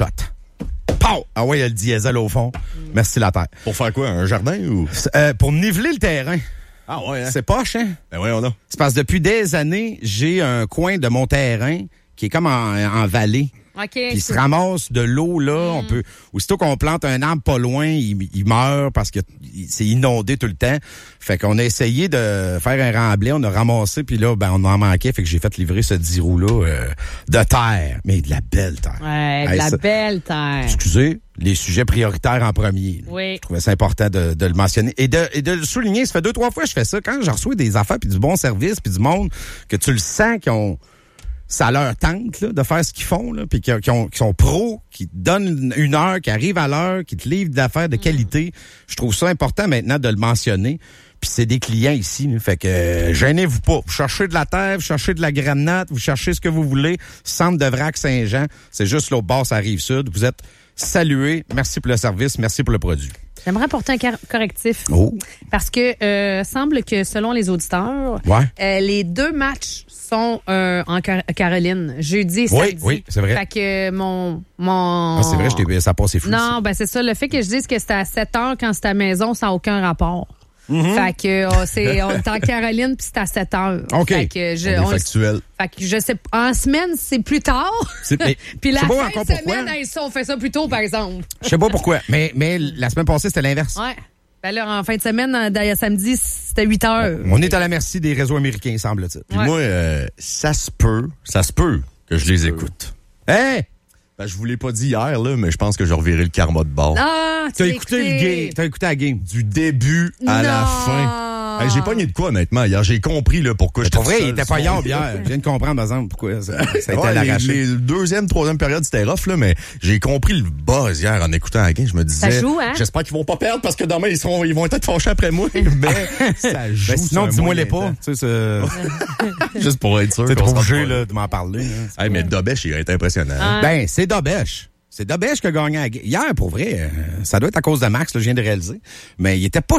Pow! Ah ouais, il y a le diesel au fond. Mm. Merci, la terre. Pour faire quoi? Un jardin ou? Euh, pour niveler le terrain. Ah ouais, hein? C'est poche, hein? Ben ouais, on a. C'est parce que depuis des années, j'ai un coin de mon terrain qui est comme en, en vallée. OK. Puis il se ramasse de l'eau, là. Mm. On peut, aussitôt qu'on plante un arbre pas loin, il, il meurt parce que c'est inondé tout le temps. Fait qu'on a essayé de faire un remblai, on a ramassé, puis là, ben, on en manquait. Fait que j'ai fait livrer ce dix roues-là euh, de terre. Mais de la belle terre. Ouais, de hey, la ça, belle terre. Excusez, les sujets prioritaires en premier. Oui. Je trouvais ça important de, de le mentionner. Et de, et de le souligner, ça fait deux, trois fois que je fais ça. Quand je reçois des affaires, puis du bon service, puis du monde, que tu le sens qu'ils ont... ça leur tente là, de faire ce qu'ils font, là, puis qui, qui, ont, qui sont pros, qui te donnent une heure, qui arrivent à l'heure, qui te livrent d'affaires de qualité. Mm. Je trouve ça important maintenant de le mentionner. Puis c'est des clients ici, là, fait que euh, gênez-vous pas. Vous cherchez de la terre, vous cherchez de la granate, vous cherchez ce que vous voulez. Centre de Vrac Saint-Jean, c'est juste l'autre bord, ça arrive sud. Vous êtes salués. Merci pour le service, merci pour le produit. J'aimerais apporter un car- correctif. Oh. Parce que euh, semble que selon les auditeurs, ouais. euh, les deux matchs sont euh, en Car- Caroline, jeudi et samedi. Oui, oui, c'est vrai. Fait que mon... mon... Ah, c'est vrai, je t'ai, ça passe, c'est fou. Non, ça. ben c'est ça. Le fait que je dise que c'était à sept heures quand c'était à la maison, ça n'a aucun rapport. Mm-hmm. Fait que oh, c'est, on est en Caroline puis c'est à sept heures. OK. Fait que je, on est on, factuel. Fait que je sais en semaine, c'est plus tard. C'est, mais, puis la fin de semaine, hey, ça, on fait ça plus tôt, par exemple. Je sais pas pourquoi, mais, mais la semaine passée, c'était l'inverse. Ouais. Ben là, en fin de semaine, d'ailleurs, samedi, c'était huit heures. On est à la merci des réseaux américains, semble-t-il. Puis ouais. moi, euh, ça se peut, ça se peut que je les écoute. Hein? Ben, je vous l'ai pas dit hier, là, mais je pense que je reverrai le karma de bord. Ah, tu T'as l'as écouté, écouté. le game. T'as écouté la game. Du début à non. la fin. Hey, j'ai pogné de quoi, honnêtement, hier. J'ai compris, là, pourquoi j'étais Pour vrai, seul, il était pas son- hier, hier. Je viens de comprendre, par exemple, pourquoi ça, ça a été Ouais, à les, l'arraché. les deuxième, troisième période, c'était rough, là, mais j'ai compris le buzz hier en écoutant la game. Je me disais, Ça joue, hein? j'espère qu'ils vont pas perdre parce que demain, ils, seront, ils vont être fâchés après moi. Mais ça joue. Ben, sinon, sur un dis-moi moyen les pas. temps. Tu sais, c'est... Juste pour être sûr. T'es qu'on trop se rende obligé, pas là, de m'en parler. Hein. Hey, mais Dobesh, il a été impressionnant. Ah. Ben, c'est Dobesh. C'est Dobesh qui a gagné la game. Hier, pour vrai, euh, ça doit être à cause de Max, là, je viens de réaliser. Mais il était pas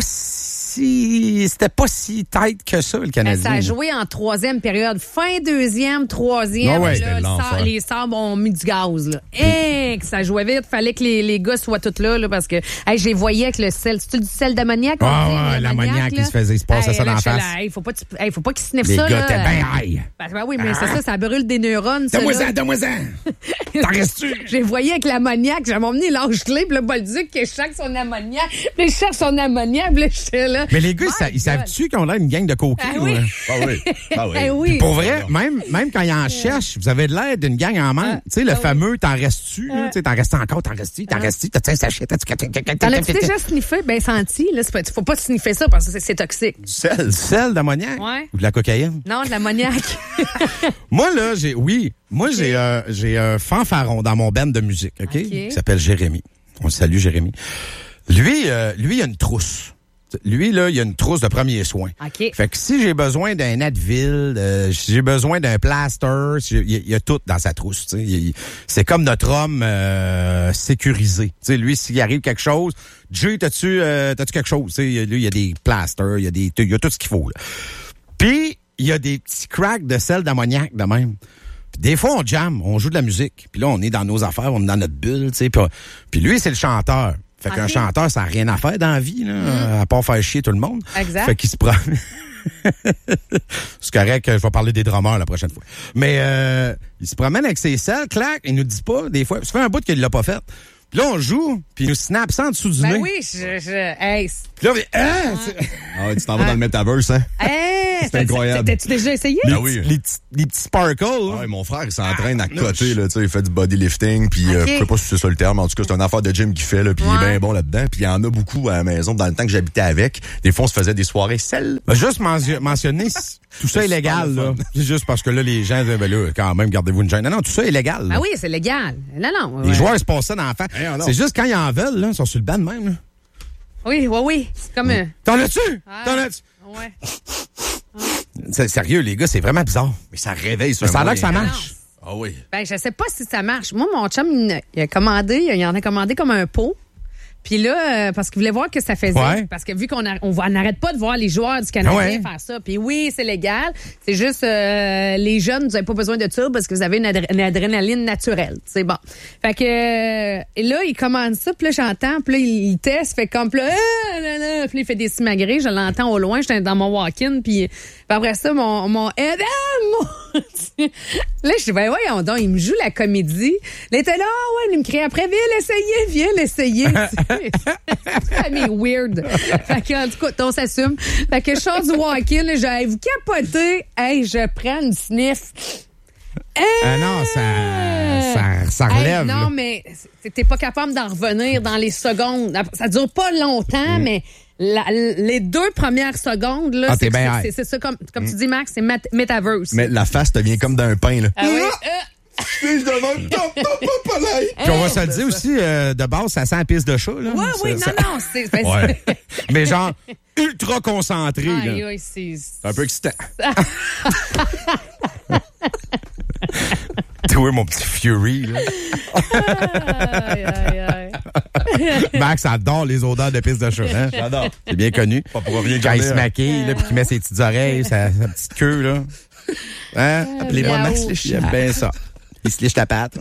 si... C'était pas si tight que ça, le Canadien. Ça a là. joué en troisième période. Fin deuxième, troisième. Ah ouais, là, c'était le l'enfer. sable- les sabres ont mis du gaz. Là. Hey, que ça jouait vite. Fallait que les, les gars soient tous là, là parce que hey, je les voyais avec le sel. C'est-tu du sel d'ammoniac? on Ah dit, ouais, l'ammoniac, là? il se faisait, il se passait ça là, dans la j'étais face. là, hey, faut pas, tu- hey, faut pas qu'ils sniffent Les ça. gars là. étaient bien high. Ben, ben oui, mais c'est ça, ça brûle des neurones. ça, Donne-moi-en, là. donne-moi-en. T'en restes-tu? Je les voyais avec l'ammoniac. J'avais emmené l'ange-clé, puis le Bolduc qui cherche son ammoniac. Puis il cherche son ammoniac, puis là, j'étais là. Mais les gars, My ça- ils God. savent-tu qu'on a une gang de coquins? Ah oui. ou, euh? Ah oui. Ah oui. Eh oui. Pour vrai, même, même quand ils en cherchent, vous avez de l'air d'une gang en main. Ah, Tu sais, le ah oui. fameux t'en restes-tu? là? Ah. Tu sais, t'en restes encore, t'en restes-tu? T'en restes-tu? T'as-tu un sachet? T'as-tu... T'en as-tu déjà sniffé? Ben, senti. Là, c'est pas, faut pas sniffer ça parce que c'est, c'est toxique. Du sel. Du sel d'ammoniac? Ouais. Ou de la cocaïne? Non, de l'ammoniac. Moi, là, j'ai, oui, moi, j'ai, euh, j'ai un fanfaron dans mon band de musique, OK? OK. Qui s'appelle Jérémy. On le salue, Jérémy. Lui, euh, lui, il a une trousse. Lui, là, il a une trousse de premiers soins. OK. Fait que si j'ai besoin d'un Advil, euh, si j'ai besoin d'un plaster, si j'ai- il y, a- il y a tout dans sa trousse. Tu sais. Il- il- c'est comme notre homme euh, sécurisé. Tu sais, lui, s'il arrive quelque chose, Jay, t'as-tu, euh, t'as-tu quelque chose? Tu sais, lui, il y a des plasters, il y a des, il y a tout ce qu'il faut. Là. Puis il y a des petits cracks de sel d'ammoniac de même. Puis des fois, on jam, on joue de la musique. Puis là, on est dans nos affaires, on est dans notre bulle, tu sais. Puis, puis lui, c'est le chanteur. Fait qu'un okay. chanteur, ça n'a rien à faire dans la vie, là, mm. à part faire chier tout le monde. Exact. Fait qu'il se prend... C'est correct, je vais parler des drummers la prochaine fois. Mais euh, il se promène avec ses selles, clac, il nous dit pas, des fois, ça fait un bout qu'il l'a pas fait. Puis là, on joue, puis il nous snap ça en dessous du ben nez. oui, je... je hey. Puis là, on dit, hein? Ah, tu t'en vas dans le metaverse, hein? Hey, c'est incroyable. T'as-tu déjà essayé? Les, ah oui. les, petits, les petits sparkles. Ah ouais, mon frère, il s'entraîne à côté, là, tu sais, il fait du bodylifting, puis okay. euh, je sais pas si c'est ça le terme, en tout cas, c'est une affaire de gym qu'il fait, là, puis ouais. il est bien bon là-dedans, puis il y en a beaucoup à la maison, dans le temps que j'habitais avec. Des fois, on se faisait des soirées sel. Ben, juste mention, mentionner, tout ça est légal, là. C'est juste parce que là, les gens disent, ben là, quand même, gardez-vous une gêne. Non, non, tout ça est légal. Ah oui, c'est légal. Non, non. Les ouais. joueurs se passent ça dans la face. Hey, c'est juste quand ils en veulent, là, ils sont sur le banc de même, là. Oui, oui, oui. C'est comme... Mmh. T'en as-tu? Ah, T'en as-tu? Ouais. C'est sérieux, les gars, c'est vraiment bizarre. Mais ça réveille sur Mais ça a l'air que ça marche. Ah oui. Ben, je sais pas si ça marche. Moi, mon chum, il, il a commandé, il en a commandé comme un pot. Puis là, euh, parce qu'il voulait voir que ça faisait. Ouais. Parce que vu qu'on a, on n'arrête pas de voir les joueurs du Canadien ouais. faire ça. Puis oui, c'est légal. C'est juste, euh, les jeunes, vous n'avez pas besoin de ça parce que vous avez une, adr- une adrénaline naturelle. C'est bon. Fait que, euh, et là, il commande ça. Puis là, j'entends. Puis là, il, il teste. Fait comme, puis là, ah, là, là, puis là, il fait des simagrées. Je l'entends au loin. J'étais dans mon walk-in. Puis après ça, mon, mon Adam, mon... Là, je dis, ben voyons donc, il me joue la comédie. Là, il était là, ah ouais, il me crie après, viens l'essayer, viens l'essayer. C'est mais weird. Fait que, en tout cas, on s'assume. Fait que je sors du walk-in, là, j'ai, vous capotez, hey, je prends une sniff. Ah euh, non, ça, ça, ça relève. Hey, non, là. mais t'es pas capable d'en revenir dans les secondes. Ça dure pas longtemps, mm. mais la, les deux premières secondes, là, ah, c'est, c'est, c'est, c'est ça, comme, comme mm. tu dis, Max, c'est mat- metaverse. Mais la face devient comme d'un pain, là. Ah oui, euh, je demande top, top, top, Puis on va se le dire aussi, euh, de base, ça sent la piste de chat, là. Oui, ça, oui, non, ça... non, c'est... c'est ouais. Mais genre, ultra concentré, ah, là. Oui, c'est... c'est un peu excitant. Toi, mon petit Fury, là. Aïe, aïe, aïe. Max adore les odeurs de piste de chat, hein? J'adore. C'est bien connu. Pas pour rien quand il se maquille, là, puis qu'il met ses petites oreilles, sa, sa petite queue, là. Hein? Appelez-moi Max Lich. J'aime bien ça. Il se liche la patte.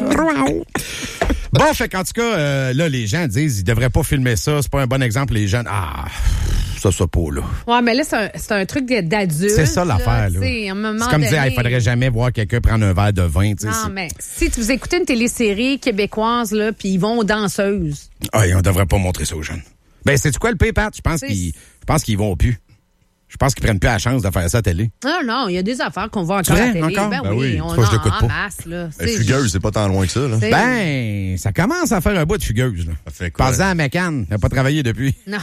Bon, fait qu'en tout cas, euh, là, les gens disent, ils devraient pas filmer ça. C'est pas un bon exemple, les jeunes. Ah, ça, ça pas, là. Ouais, mais là, c'est un, c'est un truc d'adulte. C'est ça, l'affaire, là. là. C'est comme donné... dire, il faudrait jamais voir quelqu'un prendre un verre de vin, tu sais. Non, mais si vous écoutez une télésérie québécoise, là, puis ils vont aux danseuses. Ah, on devrait pas montrer ça aux jeunes. Ben, c'est-tu quoi le pay, Pat? Je pense qu'ils, je pense qu'ils vont plus. Je pense qu'ils prennent plus la chance de faire ça à la télé. Non, non, il y a des affaires qu'on voit encore à la télé. Encore? Ben, ben oui, oui, on fois, en, je l'écoute en pas. masse, là. Ben, fugueuse, c'est pas tant loin que ça, là. Ben, ça commence à faire un bout de fugueuse, là. Ça fait quoi? Passant à Mécan, il n'a pas travaillé depuis. Non.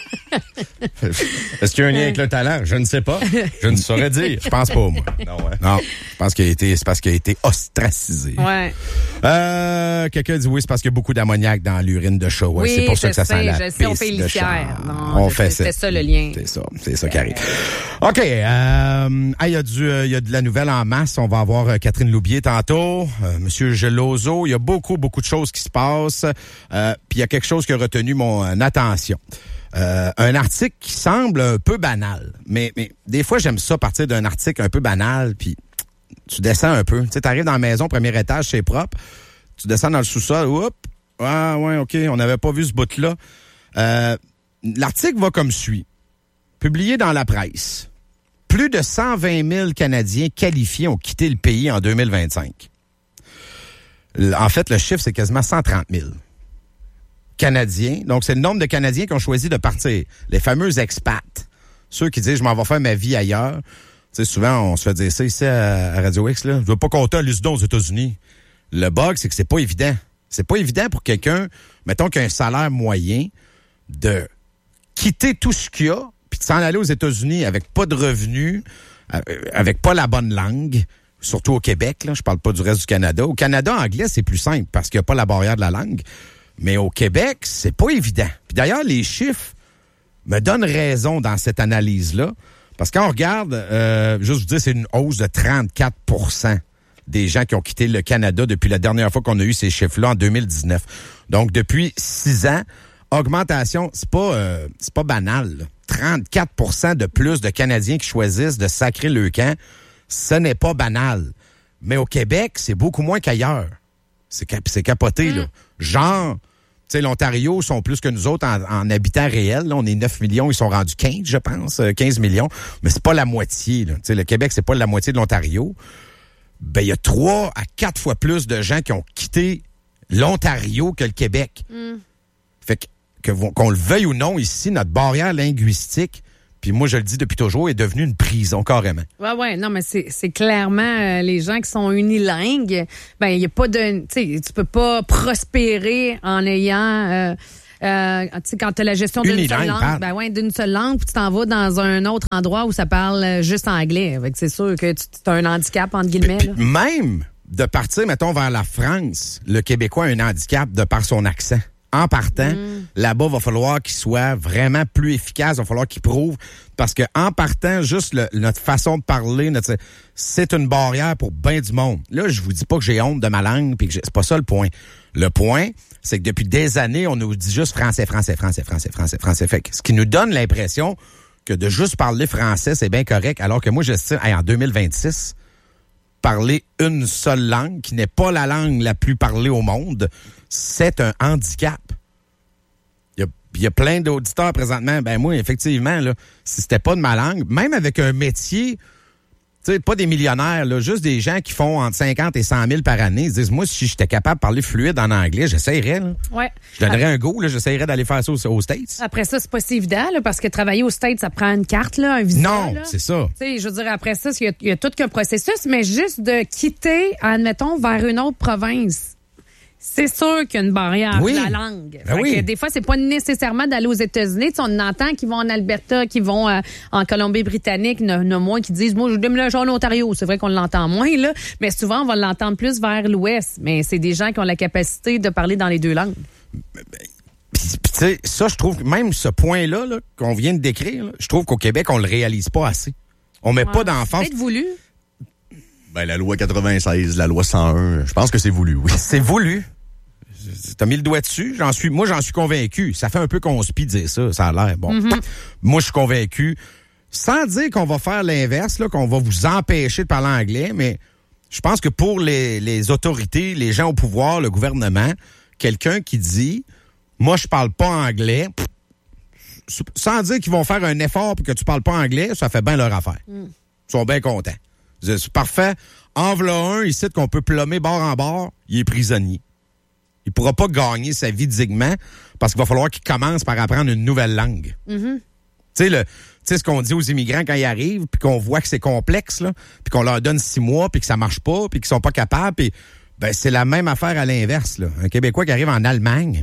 Est-ce qu'il y a un lien avec le talent? Je ne sais pas. Je ne saurais dire. Je pense pas, moi. Non, ouais. Non, je pense qu'il a été, c'est parce qu'il a été ostracisé. Ouais. Euh, quelqu'un dit oui, c'est parce qu'il y a beaucoup d'ammoniac dans l'urine de chat. Ouais, oui, c'est pour ça que ça sais, sent la je pisse sais, on fait de litière. chat. Non, on je fait sais, ça. C'est ça le lien. C'est ça, c'est ça qui arrive. OK, euh, il y a du, il y a de la nouvelle en masse. On va avoir euh, Catherine Loubier tantôt, euh, Monsieur Gelozo. Il y a beaucoup, beaucoup de choses qui se passent. Euh, Puis il y a quelque chose qui a retenu mon euh, attention. Euh, un article qui semble un peu banal, mais, mais des fois, j'aime ça partir d'un article un peu banal, puis tu descends un peu. Tu sais, t'arrives dans la maison, premier étage, c'est propre, tu descends dans le sous-sol, oups, ah ouais, OK, on n'avait pas vu ce bout-là. Euh, l'article va comme suit. Publié dans la presse. Plus de cent vingt mille Canadiens qualifiés ont quitté le pays en deux mille vingt-cinq. En fait, le chiffre, c'est quasiment cent trente mille. Canadiens. Donc, c'est le nombre de Canadiens qui ont choisi de partir. Les fameux expats. Ceux qui disent, je m'en vais faire ma vie ailleurs. Tu sais, souvent, on se fait dire ça ici à, à Radio X, là. Je veux pas compter à l'Usdon aux États-Unis. Le bug, c'est que c'est pas évident. C'est pas évident pour quelqu'un, mettons, qui a un salaire moyen, de quitter tout ce qu'il y a, puis de s'en aller aux États-Unis avec pas de revenus, avec pas la bonne langue, surtout au Québec, là. Je parle pas du reste du Canada. Au Canada, anglais, c'est plus simple parce qu'il n'y a pas la barrière de la langue. Mais au Québec, c'est pas évident. Puis d'ailleurs, les chiffres me donnent raison dans cette analyse-là. Parce qu'on regarde, euh, juste vous dire, c'est une hausse de trente-quatre pour cent des gens qui ont quitté le Canada depuis la dernière fois qu'on a eu ces chiffres-là en deux mille dix-neuf. Donc, depuis six ans, augmentation, c'est pas, euh, c'est pas banal, là. trente-quatre pour cent de plus de Canadiens qui choisissent de sacrer le camp. Ce n'est pas banal. Mais au Québec, c'est beaucoup moins qu'ailleurs. C'est, cap- c'est capoté, mmh. là. Genre, tu sais, l'Ontario sont plus que nous autres en, en habitants réels. Là, on est neuf millions, ils sont rendus quinze, je pense, quinze millions. Mais c'est pas la moitié, là. Tu sais, le Québec, c'est pas la moitié de l'Ontario. Ben, il y a trois à quatre fois plus de gens qui ont quitté l'Ontario que le Québec. Mm. Fait que, que, qu'on le veuille ou non, ici, notre barrière linguistique, puis moi, je le dis depuis toujours, est devenue une prison, carrément. Oui, oui, non, mais c'est, c'est clairement euh, les gens qui sont unilingues. Ben, il n'y a pas de. Tu sais, tu peux pas prospérer en ayant. Euh, euh, tu sais, quand tu as la gestion d'une unilingue, seule langue, parle. ben ouais, d'une seule langue, puis tu t'en vas dans un autre endroit où ça parle juste anglais. Fait que c'est sûr que tu as un handicap, entre guillemets. Puis, puis même de partir, mettons, vers la France, le Québécois a un handicap de par son accent. En partant, mm. là-bas, va falloir qu'il soit vraiment plus efficace, va falloir qu'il prouve, parce que en partant, juste le, notre façon de parler, notre, c'est une barrière pour bien du monde. Là, je vous dis pas que j'ai honte de ma langue, puis que j'ai, c'est pas ça le point. Le point, c'est que depuis des années, on nous dit juste français, français, français, français, français, français. Fait que ce qui nous donne l'impression que de juste parler français, c'est bien correct, alors que moi, j'estime, hey, en deux mille vingt-six, parler une seule langue, qui n'est pas la langue la plus parlée au monde, c'est un handicap. Il y a, il y a plein d'auditeurs présentement. Ben moi, effectivement, là, si c'était pas de ma langue, même avec un métier, tu sais, pas des millionnaires, là, juste des gens qui font entre cinquante et cent mille par année, ils disent, moi, si j'étais capable de parler fluide en anglais, j'essayerais. Là. Ouais. Je donnerais un go, là, j'essayerais d'aller faire ça aux, aux States. Après ça, c'est pas si évident, là, parce que travailler aux States, ça prend une carte, là, un visa. Non, là. c'est ça. Tu sais, je veux dire, après ça, il y a, il y a tout qu'un processus, mais juste de quitter, admettons, vers une autre province. C'est sûr qu'il y a une barrière, oui. la langue. Ben oui. que des fois, c'est pas nécessairement d'aller aux États-Unis. T'sais, on entend qu'ils vont en Alberta, qu'ils vont euh, en Colombie-Britannique, il y en a moins qui disent, moi, je déménage en Ontario. C'est vrai qu'on l'entend moins, là, mais souvent, on va l'entendre plus vers l'ouest. Mais c'est des gens qui ont la capacité de parler dans les deux langues. Puis, tu sais, ça, je trouve, même ce point-là, là, qu'on vient de décrire, là, je trouve qu'au Québec, on le réalise pas assez. On met ouais, pas d'emphase. C'est peut-être voulu. Ben, la loi quatre-vingt-seize, la loi cent un, je pense que c'est voulu, oui. C'est voulu. T'as mis le doigt dessus. J'en suis, moi, j'en suis convaincu. Ça fait un peu conspi de dire ça. Ça a l'air bon. Mm-hmm. Moi, je suis convaincu. Sans dire qu'on va faire l'inverse, là, qu'on va vous empêcher de parler anglais, mais je pense que pour les, les autorités, les gens au pouvoir, le gouvernement, quelqu'un qui dit, moi, je parle pas anglais, pff, sans dire qu'ils vont faire un effort pour que tu parles pas anglais, ça fait bien leur affaire. Mm. Ils sont bien contents. C'est parfait. En v'là un, ici, qu'on peut plomber bord en bord, il est prisonnier. Il pourra pas gagner sa vie dignement parce qu'il va falloir qu'il commence par apprendre une nouvelle langue. Mm-hmm. Tu sais, le, tu sais ce qu'on dit aux immigrants quand ils arrivent, puis qu'on voit que c'est complexe, là, puis qu'on leur donne six mois, puis que ça marche pas, puis qu'ils sont pas capables, puis ben c'est la même affaire à l'inverse. Là. Un Québécois qui arrive en Allemagne,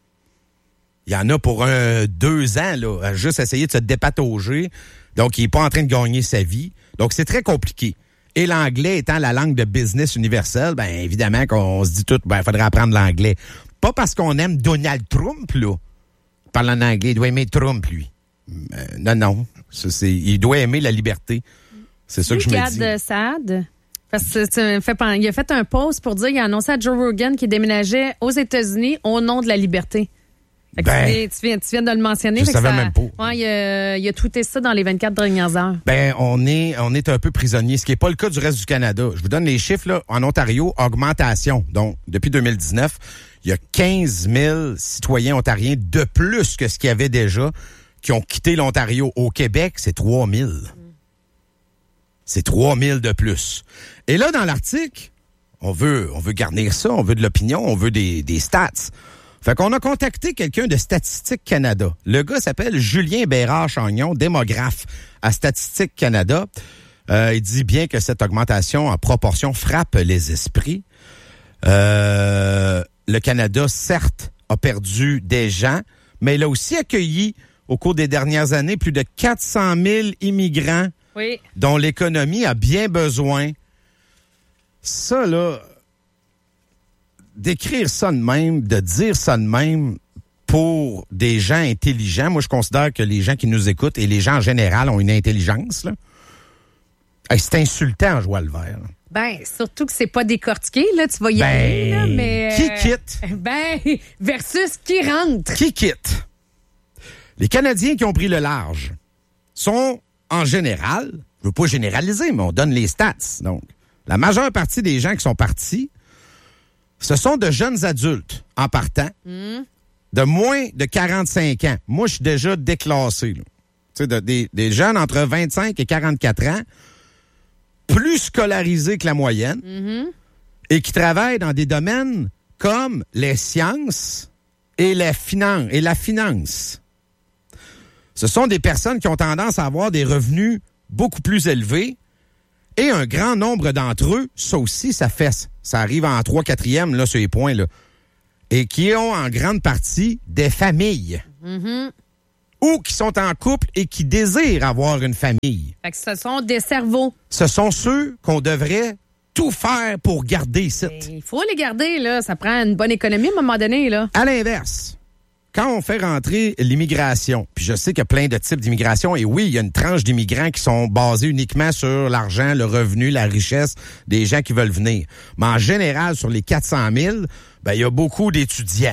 il y en a pour un, deux ans, là, à juste essayer de se dépatauger. Donc, il est pas en train de gagner sa vie. Donc, c'est très compliqué. Et l'anglais étant la langue de business universelle, ben évidemment qu'on se dit tout, ben il faudrait apprendre l'anglais. Pas parce qu'on aime Donald Trump, là. Il parle en anglais, il doit aimer Trump, lui. Euh, non, non. Ça, c'est, il doit aimer la liberté. C'est ça que je me dis. Gad Saad, parce que tu fait, il a fait un post pour dire, il a annoncé à Joe Rogan qu'il déménageait aux États-Unis au nom de la liberté. Fait que ben, tu, viens, tu viens de le mentionner. Je fait savais que ça, même pas. Ouais, il, a, il a tweeté ça dans les vingt-quatre dernières heures. Ben, on est, on est un peu prisonnier, ce qui n'est pas le cas du reste du Canada. Je vous donne les chiffres, là. En Ontario, augmentation. Donc, depuis deux mille dix-neuf, il y a quinze mille citoyens ontariens de plus que ce qu'il y avait déjà qui ont quitté l'Ontario. Au Québec, c'est trois mille. Mm. C'est trois mille de plus. Et là, dans l'article, on veut, on veut garnir ça, on veut de l'opinion, on veut des, des stats. Fait qu'on a contacté quelqu'un de Statistique Canada. Le gars s'appelle Julien Bérard-Chagnon, démographe à Statistique Canada. Euh, il dit bien que cette augmentation en proportion frappe les esprits. Euh, le Canada, certes, a perdu des gens, mais il a aussi accueilli, au cours des dernières années, plus de quatre cent mille immigrants oui. dont l'économie a bien besoin. Ça, là... d'écrire ça de même, de dire ça de même pour des gens intelligents, moi je considère que les gens qui nous écoutent et les gens en général ont une intelligence, là. Hey, c'est insultant en jouant le vert. Ben, surtout que c'est pas décortiqué, là, tu vas y ben, aller, là, mais... Qui quitte? Ben, versus qui rentre. Qui quitte? Les Canadiens qui ont pris le large sont, en général, je veux pas généraliser, mais on donne les stats. Donc, la majeure partie des gens qui sont partis, ce sont de jeunes adultes en partant, mmh. de moins de quarante-cinq ans. Moi, je suis déjà déclassé. Là. Tu sais, de, des, des jeunes entre vingt-cinq et quarante-quatre ans, plus scolarisés que la moyenne, mmh. et qui travaillent dans des domaines comme les sciences et la finance. Et la finance. Ce sont des personnes qui ont tendance à avoir des revenus beaucoup plus élevés et un grand nombre d'entre eux, ça aussi, ça fesse. Ça arrive en trois quatrième là, sur les points, là. Et qui ont en grande partie des familles. Mm-hmm. Ou qui sont en couple et qui désirent avoir une famille. Fait que ce sont des cerveaux. Ce sont ceux qu'on devrait tout faire pour garder ici. Il faut les garder, là. Ça prend une bonne économie à un moment donné, là. À l'inverse, quand on fait rentrer l'immigration, puis je sais qu'il y a plein de types d'immigration, et oui, il y a une tranche d'immigrants qui sont basés uniquement sur l'argent, le revenu, la richesse des gens qui veulent venir. Mais en général, sur les quatre cent mille, ben, il y a beaucoup d'étudiants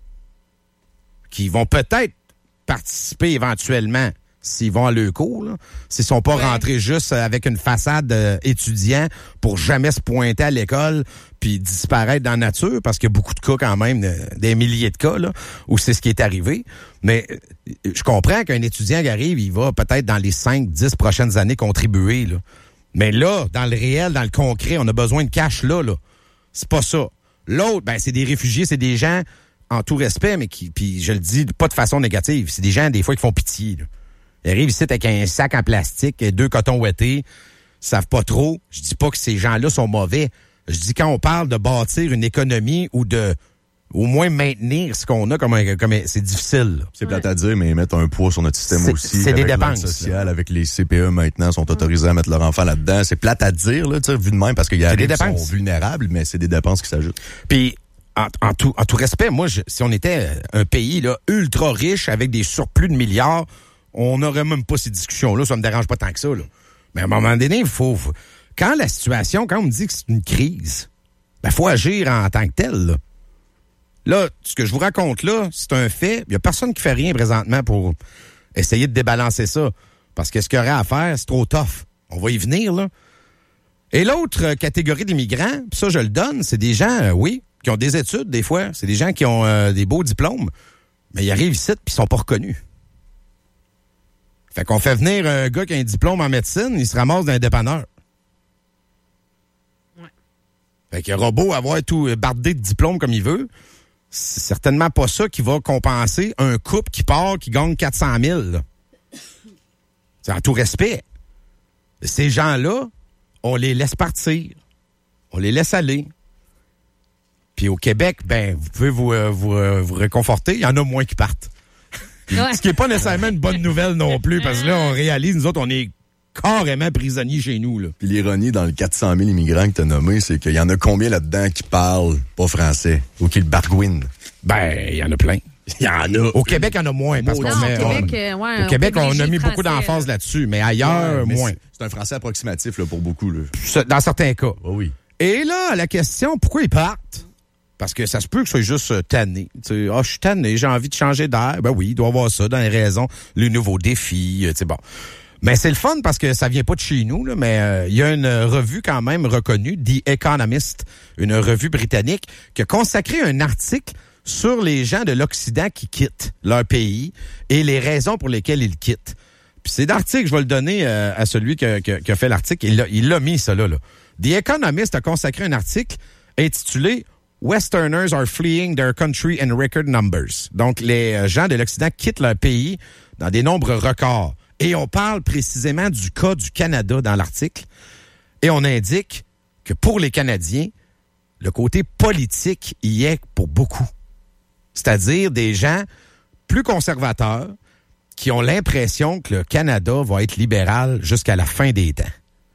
qui vont peut-être participer éventuellement s'ils vont à leur cours, là, s'ils sont pas ouais. rentrés juste avec une façade euh, étudiant pour jamais se pointer à l'école puis disparaître dans la nature, parce qu'il y a beaucoup de cas quand même, de, des milliers de cas, là, où c'est ce qui est arrivé. Mais euh, je comprends qu'un étudiant qui arrive, il va peut-être dans les cinq dix prochaines années contribuer, là. Mais là, dans le réel, dans le concret, on a besoin de cash là, là. C'est pas ça. L'autre, ben, c'est des réfugiés, c'est des gens, en tout respect, mais qui, puis je le dis pas de façon négative, c'est des gens, des fois, qui font pitié, là. Ils arrivent ici avec un sac en plastique et deux cotons ouettés, ils savent pas trop. Je dis pas que ces gens-là sont mauvais. Je dis quand on parle de bâtir une économie ou de au moins maintenir ce qu'on a, comme, un, comme un, c'est difficile. Là. C'est plate à dire, mais ils mettent un poids sur notre système c'est, aussi. C'est des avec dépenses. L'aide sociale, avec les C P E maintenant, sont autorisés à mettre leur enfant là-dedans. C'est plate à dire, là, vu de même, parce qu'il y a des dépenses. Sont vulnérables, mais c'est des dépenses qui s'ajoutent. Puis, en, en, tout, en tout respect, moi, je, si on était un pays là ultra riche avec des surplus de milliards, on n'aurait même pas ces discussions-là. Ça me dérange pas tant que ça, là. Mais à un moment donné, il faut, faut... Quand la situation, quand on me dit que c'est une crise, ben, faut agir en tant que tel, là. Là, ce que je vous raconte là, c'est un fait. Il y a personne qui fait rien présentement pour essayer de débalancer ça. Parce que ce qu'il y aurait à faire, c'est trop tough. On va y venir, là. Et l'autre catégorie d'immigrants, pis ça, je le donne, c'est des gens, euh, oui, qui ont des études, des fois. C'est des gens qui ont euh, des beaux diplômes. Mais ils arrivent ici, puis ils sont pas reconnus. Fait qu'on fait venir un gars qui a un diplôme en médecine, il se ramasse dans un dépanneur. Ouais. Fait qu'il aura beau avoir tout bardé de diplômes comme il veut, c'est certainement pas ça qui va compenser un couple qui part, qui gagne quatre cent mille. C'est en tout respect. Ces gens-là, on les laisse partir. On les laisse aller. Puis au Québec, ben, vous pouvez vous, euh, vous, euh, vous réconforter, il y en a moins qui partent. Ouais. Ce qui n'est pas nécessairement une bonne nouvelle non plus, parce que là, on réalise, nous autres, on est carrément prisonniers chez nous, là. Puis l'ironie dans le quatre cent mille immigrants que tu as nommé, c'est qu'il y en a combien là-dedans qui parlent pas français ou qui le bargouinent? Ben, il y en a plein. Il y en a. Au Québec, il y en a moins. Parce qu'on non, met, au Québec, on, euh, ouais, au Québec, on a mis français, beaucoup d'emphase là-dessus, mais ailleurs, ouais, mais moins. C'est, c'est un français approximatif là, pour beaucoup. Là. Dans certains cas. Oh oui. Et là, la question, pourquoi ils partent? Parce que ça se peut que je sois juste euh, tanné. Ah, oh, je suis tanné, j'ai envie de changer d'air. Ben oui, il doit y avoir ça dans les raisons. Les nouveaux défis, tu sais, bon. Mais c'est le fun parce que ça vient pas de chez nous, là, mais il euh, y a une revue quand même reconnue, The Economist, une revue britannique, qui a consacré un article sur les gens de l'Occident qui quittent leur pays et les raisons pour lesquelles ils quittent. Puis c'est l'article, je vais le donner euh, à celui qui a, qui a, qui a fait l'article. Il l'a, il l'a mis, ça là, là. The Economist a consacré un article intitulé Westerners are fleeing their country in record numbers. Donc, les gens de l'Occident quittent leur pays dans des nombres records. Et on parle précisément du cas du Canada dans l'article. Et on indique que pour les Canadiens, le côté politique y est pour beaucoup. C'est-à-dire des gens plus conservateurs qui ont l'impression que le Canada va être libéral jusqu'à la fin des temps.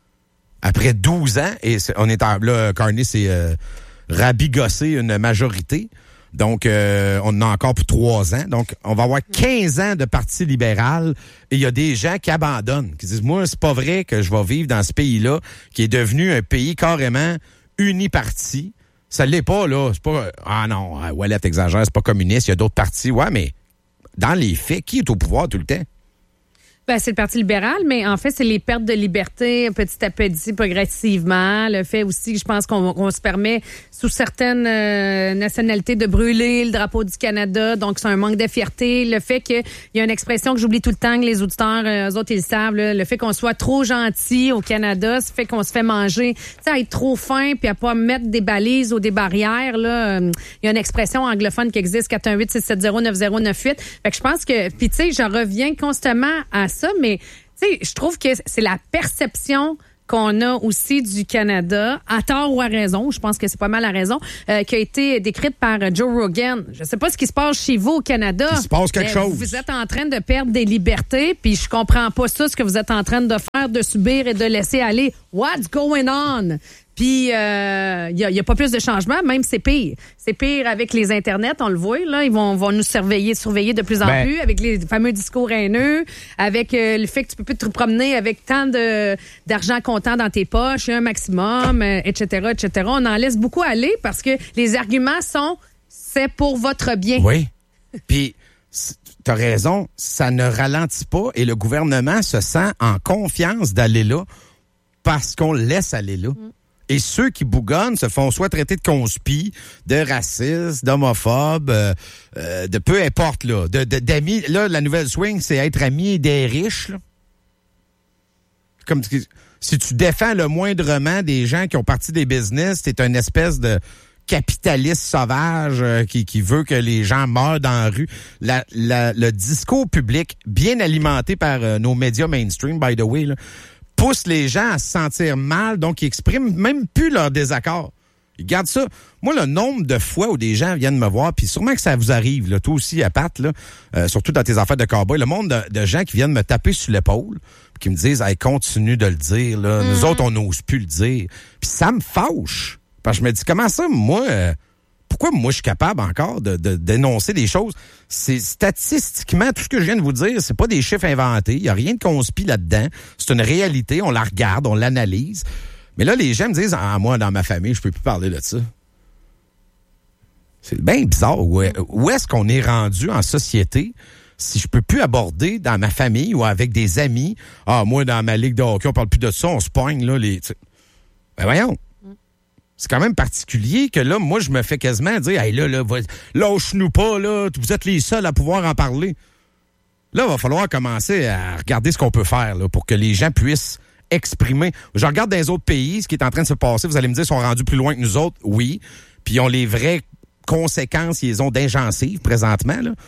Après douze ans, et on est en, là, Carney s'est euh, rabigossé une majorité. Donc, euh, on en a encore pour trois ans. Donc, on va avoir quinze ans de parti libéral et il y a des gens qui abandonnent, qui disent, moi, c'est pas vrai que je vais vivre dans ce pays-là qui est devenu un pays carrément uniparti. Ça l'est pas, là. C'est pas, ah non, Ouellet exagère, c'est pas communiste, il y a d'autres partis. Ouais, mais dans les faits, qui est au pouvoir tout le temps? Ben, c'est le Parti libéral, mais en fait, c'est les pertes de liberté petit à petit, progressivement. Le fait aussi, je pense qu'on on se permet, sous certaines euh, nationalités, de brûler le drapeau du Canada. Donc, c'est un manque de fierté. Le fait qu'il y a une expression que j'oublie tout le temps, que les auditeurs, euh, eux autres, ils le savent, là, le fait qu'on soit trop gentil au Canada, ça fait qu'on se fait manger, tu sais, à être trop fin, puis à pas mettre des balises ou des barrières. Là, il euh, y a une expression anglophone qui existe, quatre un huit, six sept zéro, neuf zéro neuf huit. Fait que je pense que, puis tu sais, j'en reviens constamment à ça, mais tu sais, je trouve que c'est la perception qu'on a aussi du Canada, à tort ou à raison, je pense que c'est pas mal à raison, euh, qui a été décrite par Joe Rogan. Je sais pas ce qui se passe chez vous au Canada. Il se passe quelque chose. Vous êtes en train de perdre des libertés, puis je comprends pas ça, ce que vous êtes en train de faire, de subir et de laisser aller. What's going on? Puis, il euh, n'y a, y a pas plus de changement, même c'est pire. C'est pire avec les Internets, on le voit, là. Ils vont, vont nous surveiller, surveiller de plus en ben, plus avec les fameux discours haineux, avec euh, le fait que tu peux plus te promener avec tant de, d'argent comptant dans tes poches, un maximum, euh, et cetera, et cetera. On en laisse beaucoup aller parce que les arguments sont « c'est pour votre bien ». Oui. Puis, t'as raison, ça ne ralentit pas et le gouvernement se sent en confiance d'aller là parce qu'on le laisse aller là. Mm. Et ceux qui bougonnent se font soit traiter de conspi, de racistes, d'homophobes, euh, euh, de peu importe, là, de, de, d'amis. Là, la nouvelle swing, c'est être ami des riches. Là. Comme si tu défends le moindrement des gens qui ont parti des business, t'es une espèce de capitaliste sauvage euh, qui, qui veut que les gens meurent dans la rue. La, la, le discours public, bien alimenté par euh, nos médias mainstream, by the way, là, pousse les gens à se sentir mal, donc ils expriment même plus leur désaccord. Ils gardent ça. Moi, le nombre de fois où des gens viennent me voir, puis sûrement que ça vous arrive, là, toi aussi à Pat, là, euh, surtout dans tes affaires de cowboy, le nombre de, de gens qui viennent me taper sur l'épaule, qui me disent hey, « continue de le dire, là. Mm-hmm. Nous autres, on n'ose plus le dire. » Puis ça me fâche. Parce que je me dis « Comment ça, moi... Euh, pourquoi moi je suis capable encore de, de d'énoncer des choses? C'est statistiquement, tout ce que je viens de vous dire, c'est pas des chiffres inventés. Il y a rien de conspi là-dedans. C'est une réalité. On la regarde, on l'analyse. Mais là, les gens me disent, ah, moi, dans ma famille, je peux plus parler de ça. C'est bien bizarre. Où, est, où est-ce qu'on est rendu en société si je peux plus aborder dans ma famille ou avec des amis, ah, moi, dans ma ligue de hockey, on parle plus de ça, on se pogne, là, les... T'sais. Ben voyons. C'est quand même particulier que là, moi, je me fais quasiment dire, hey, là, là, lâche-nous pas, là, vous êtes les seuls à pouvoir en parler. Là, il va falloir commencer à regarder ce qu'on peut faire, là, pour que les gens puissent exprimer. Je regarde dans les autres pays, ce qui est en train de se passer, vous allez me dire, ils sont rendus plus loin que nous autres, oui, puis ils ont les vraies conséquences, ils ont d'ingencives présentement, là.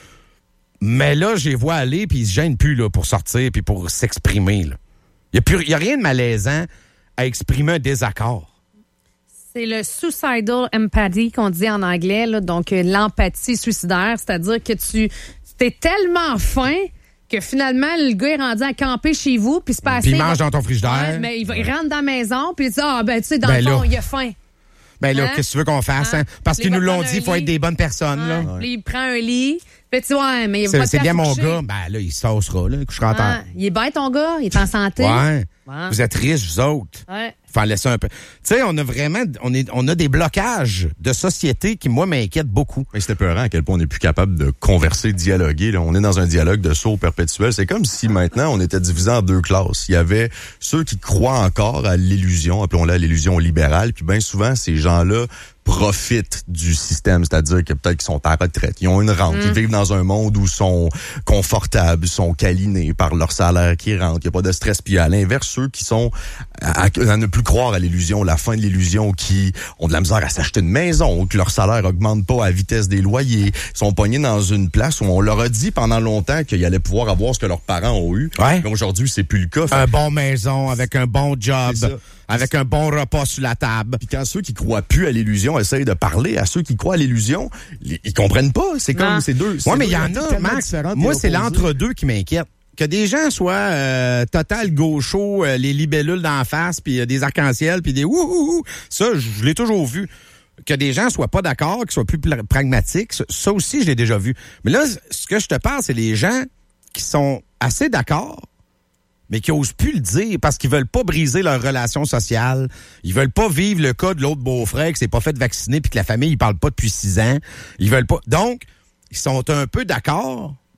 Mais là, je les vois aller, puis ils se gênent plus, là, pour sortir, puis pour s'exprimer, là. Il n'y a, a rien de malaisant à exprimer un désaccord. C'est le suicidal empathy qu'on dit en anglais, là, donc euh, l'empathie suicidaire, c'est-à-dire que tu t'es tellement faim que finalement, le gars est rendu à camper chez vous, puis se passer. Puis il mange dans ton frigidaire. Ouais, mais il, va, il rentre dans la maison, puis il dit, ah, ben, tu sais, dans ben le fond, là. il a faim. Ben là, hein? qu'est-ce que tu veux qu'on fasse, hein? hein? Parce qu'ils nous l'ont dit, il faut être des bonnes personnes, hein? là. Ouais. Puis il prend un lit. Puis tu vois, ouais, mais il c'est, va c'est bien mon coucher. gars. Ben là, il se tassera, là. Il couchera en terre. Il est bête, ton gars. Il est en santé. Ouais. ouais. Vous êtes riches, vous autres. Ouais. Faut en laisser un peu. Tu sais, on a vraiment, on est, on a des blocages de société qui, moi, m'inquiètent beaucoup. Mais c'était peurant à quel point on n'est plus capable de converser, de dialoguer. Là. On est dans un dialogue de sourds perpétuel. C'est comme si maintenant, on était divisé en deux classes. Il y avait ceux qui croient encore à l'illusion, appelons-la l'illusion libérale, puis bien souvent, ces gens-là profitent du système, c'est-à-dire que peut-être qu'ils sont à retraite, ils ont une rente, mmh. ils vivent dans un monde où ils sont confortables, sont câlinés par leur salaire qui rentre, il n'y a pas de stress. Puis à l'inverse, ceux qui sont à, à ne plus croire à l'illusion, la fin de l'illusion, qui ont de la misère à s'acheter une maison, que leur salaire augmente pas à vitesse des loyers, sont pognés dans une place où on leur a dit pendant longtemps qu'ils allaient pouvoir avoir ce que leurs parents ont eu. Ouais. Mais aujourd'hui, c'est plus le cas. Un bon maison, avec un bon job, avec un bon repas sur la table. Puis quand ceux qui croient plus à l'illusion essayent de parler à ceux qui croient à l'illusion, ils comprennent pas. C'est comme non. ces deux. Oui, mais il y en a, Max. Moi, c'est l'entre-deux qui m'inquiète. Que des gens soient euh, total gauchos, euh, les libellules d'en face, puis euh, des arcs-en-ciel, puis des ouhouhou. Ça, je l'ai toujours vu. Que des gens soient pas d'accord, qu'ils soient plus pl- pragmatiques, ça, ça aussi, je l'ai déjà vu. Mais là, ce que je te parle, c'est les gens qui sont assez d'accord, mais qui osent plus le dire parce qu'ils veulent pas briser leur relation sociale. Ils veulent pas vivre le cas de l'autre beau-frère qui s'est pas fait vacciner puis que la famille, ils parlent pas depuis six ans. Ils veulent pas. Donc, ils sont un peu d'accord,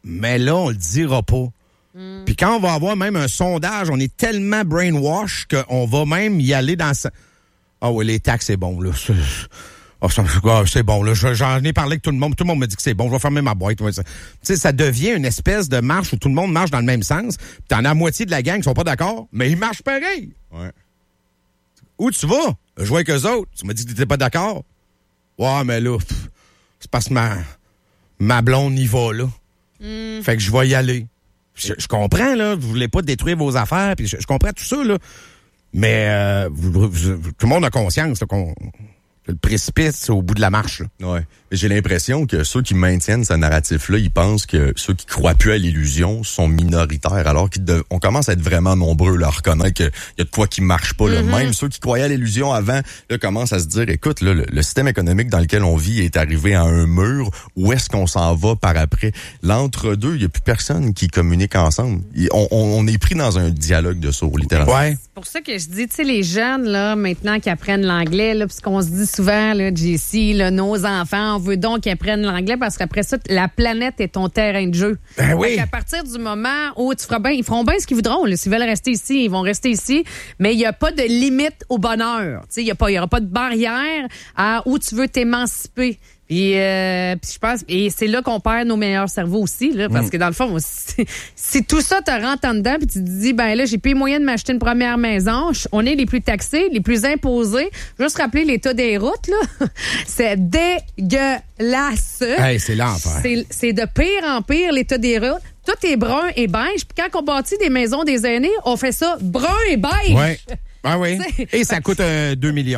mais là, on le dira pas. Mm. Puis quand on va avoir même un sondage, on est tellement brainwash qu'on va même y aller dans... Ah oh, oui, les taxes, c'est bon, là. C'est, oh, c'est bon, là. J'en ai parlé avec tout le monde. Tout le monde me dit que c'est bon. Je vais fermer ma boîte. Tu sais, ça devient une espèce de marche où tout le monde marche dans le même sens. Puis t'en as la moitié de la gang qui sont pas d'accord, mais ils marchent pareil. Ouais. Où tu vas? Je vois avec eux autres. Tu m'as dit que t'étais pas d'accord. Ouais, mais là, pff, c'est parce que ma, ma blonde y va, là. Mm. Fait que je vais y aller. Je, je comprends, là. Vous voulez pas détruire vos affaires, puis je, je comprends tout ça, là. Mais euh, vous, vous, vous, tout le monde a conscience là, qu'on... le précipice au bout de la marche. Là. Ouais. Mais j'ai l'impression que ceux qui maintiennent ce narratif-là, ils pensent que ceux qui croient plus à l'illusion sont minoritaires, alors qu'on commence à être vraiment nombreux là, à reconnaître qu'il y a de quoi qui marche pas. Là. Mm-hmm. Même ceux qui croyaient à l'illusion avant, là, commencent à se dire, écoute, là, le, le système économique dans lequel on vit est arrivé à un mur. Où est-ce qu'on s'en va par après? L'entre-deux, il n'y a plus personne qui communique ensemble. On, on, on est pris dans un dialogue de sourds, littéralement. Ouais. C'est pour ça que je dis, tu sais, les jeunes, là, maintenant qui apprennent l'anglais, là, puisqu'on se dit souvent, là, J C, là, nos enfants, on veut donc qu'ils apprennent l'anglais parce qu'après ça, la planète est ton terrain de jeu. Ben oui. À partir du moment où tu feras bien, ils feront bien ce qu'ils voudront. Là. S'ils veulent rester ici, ils vont rester ici. Mais il n'y a pas de limite au bonheur. Il n'y aura pas de barrière à où tu veux t'émanciper. Puis, euh, puis je pense, et c'est là qu'on perd nos meilleurs cerveaux aussi, là, parce mm. que dans le fond, si, si tout ça te rentre en dedans, puis tu te dis, ben là, j'ai plus les moyens de m'acheter une première maison, on est les plus taxés, les plus imposés. Juste rappeler l'état des routes, là, c'est dégueulasse. Hey, c'est l'enfer. C'est, c'est de pire en pire l'état des routes. Tout est brun et beige. Puis quand on bâtit des maisons des aînés, on fait ça brun et beige. Ouais. Ah oui. Et ça coûte euh, deux millions.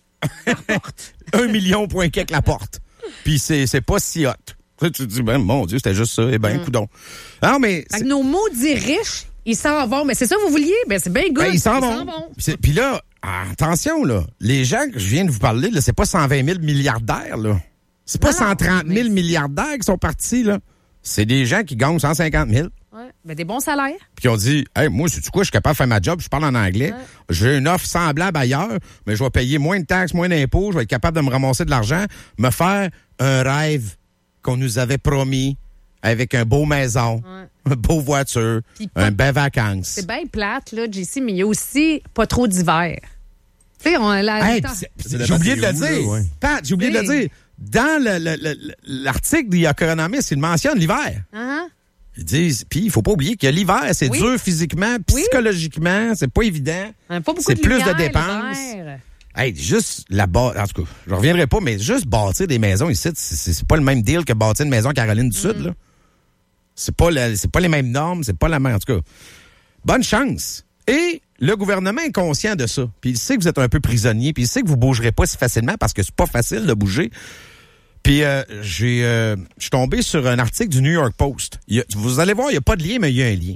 Un million point quelque la porte. Puis c'est, c'est pas si hot. Tu te dis, ben, mon Dieu, c'était juste ça. Eh ben, mm. coudonc. Non, mais. Fait que nos maudits riches, ils s'en vont. Mais c'est ça que vous vouliez? Ben, c'est bien good. Ben, ils s'en ils vont. vont. Puis là, attention, là. Les gens que je viens de vous parler, là, c'est pas cent vingt mille milliardaires, là. C'est pas non, cent trente mille mais... milliardaires qui sont partis, là. C'est des gens qui gagnent cent cinquante mille. Ouais. Ben, des bons salaires. Puis on dit, hey, moi, sais-tu quoi, je suis capable de faire ma job, je parle en anglais. Ouais. J'ai une offre semblable ailleurs, mais je vais payer moins de taxes, moins d'impôts, je vais être capable de me ramasser de l'argent, me faire un rêve qu'on nous avait promis avec un beau maison, ouais. une beau voiture, pas, un bel vacances. C'est bien plate, là, J C, mais il y a aussi pas trop d'hiver. Tu sais, on a hey, j'ai oublié de le dire. Ouais. Pat, j'ai oublié oui. de le dire. Dans le, le, le, l'article de The Economist, il mentionne l'hiver. Uh-huh. Ils disent, puis il faut pas oublier que l'hiver, c'est oui. dur physiquement, psychologiquement, oui. c'est pas évident. Pas beaucoup c'est de plus lumière, de dépenses. L'hiver. Hey, juste la bas, en tout cas, je reviendrai pas, mais juste bâtir des maisons ici, c'est, c'est, c'est pas le même deal que bâtir une maison à Caroline du Sud, mm. là. C'est pas, le, c'est pas les mêmes normes, c'est pas la même, en tout cas. Bonne chance. Et le gouvernement est conscient de ça. Puis il sait que vous êtes un peu prisonnier, puis il sait que vous bougerez pas si facilement parce que c'est pas facile de bouger. Puis euh, j'ai, euh, je suis tombé sur un article du New York Post. Il y a, vous allez voir, il n'y a pas de lien, mais il y a un lien.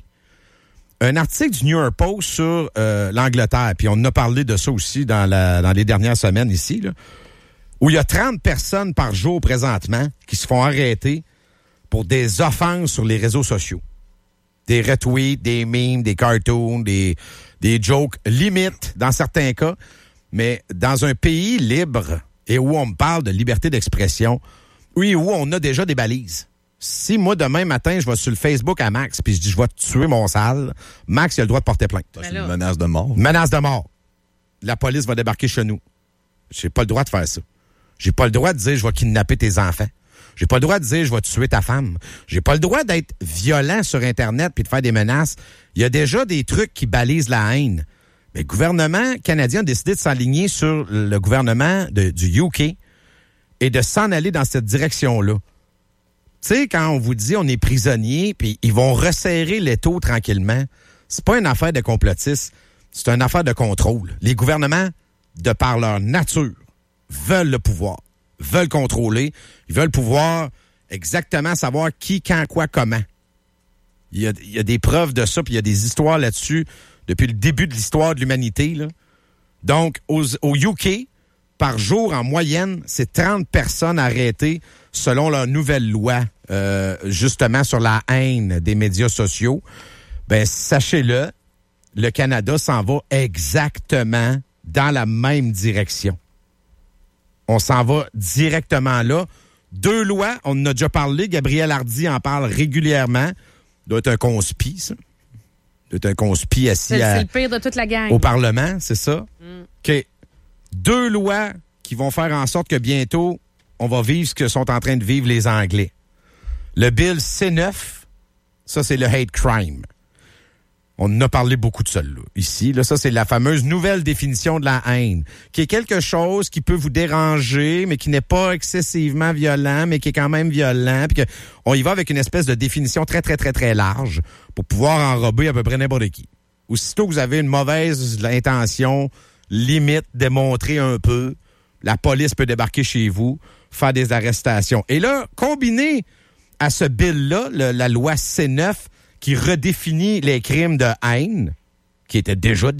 Un article du New York Post sur euh, l'Angleterre, puis on en a parlé de ça aussi dans, la, dans les dernières semaines ici, là, où il y a trente personnes par jour présentement qui se font arrêter pour des offenses sur les réseaux sociaux. Des retweets, des memes, des cartoons, des, des jokes limites dans certains cas, mais dans un pays libre et où on me parle de liberté d'expression, oui, où on a déjà des balises. Si moi, demain matin, je vais sur le Facebook à Max puis je dis je vais tuer mon sale, Max, il a le droit de porter plainte. C'est une menace de mort. Menace de mort. La police va débarquer chez nous. J'ai pas le droit de faire ça. J'ai pas le droit de dire je vais kidnapper tes enfants. J'ai pas le droit de dire je vais tuer ta femme. J'ai pas le droit d'être violent sur Internet puis de faire des menaces. Il y a déjà des trucs qui balisent la haine. Mais le gouvernement canadien a décidé de s'aligner sur le gouvernement de, du U K et de s'en aller dans cette direction-là. Tu sais, quand on vous dit on est prisonnier, puis ils vont resserrer l'étau tranquillement, c'est pas une affaire de complotisme, c'est une affaire de contrôle. Les gouvernements, de par leur nature, veulent le pouvoir, veulent contrôler, ils veulent pouvoir exactement savoir qui, quand, quoi, comment. Il y a, il y a des preuves de ça, puis il y a des histoires là-dessus depuis le début de l'histoire de l'humanité, là. Donc, aux, au U K, par jour, en moyenne, c'est trente personnes arrêtées selon leur nouvelle loi, euh, justement, sur la haine des médias sociaux. Ben, sachez-le, le Canada s'en va exactement dans la même direction. On s'en va directement là, Deux lois, on en a déjà parlé, Gabriel Hardy en parle régulièrement. Doit être un conspi, ça. Doit être un conspi assis C'est, à, c'est le pire de toute la gang. au Parlement, c'est ça? Mm. OK. Deux lois qui vont faire en sorte que bientôt, on va vivre ce que sont en train de vivre les Anglais. Le Bill C neuf, ça, c'est le hate crime. On en a parlé beaucoup de ça, là. Ici, là, ça, c'est la fameuse nouvelle définition de la haine, qui est quelque chose qui peut vous déranger, mais qui n'est pas excessivement violent, mais qui est quand même violent, puis que on y va avec une espèce de définition très, très, très, très large pour pouvoir enrober à peu près n'importe qui. Aussitôt que vous avez une mauvaise intention, limite, démontrer un peu, la police peut débarquer chez vous, faire des arrestations. Et là, combiné à ce bill-là, le, la loi C neuf, qui redéfinit les crimes de haine, qui étaient déjà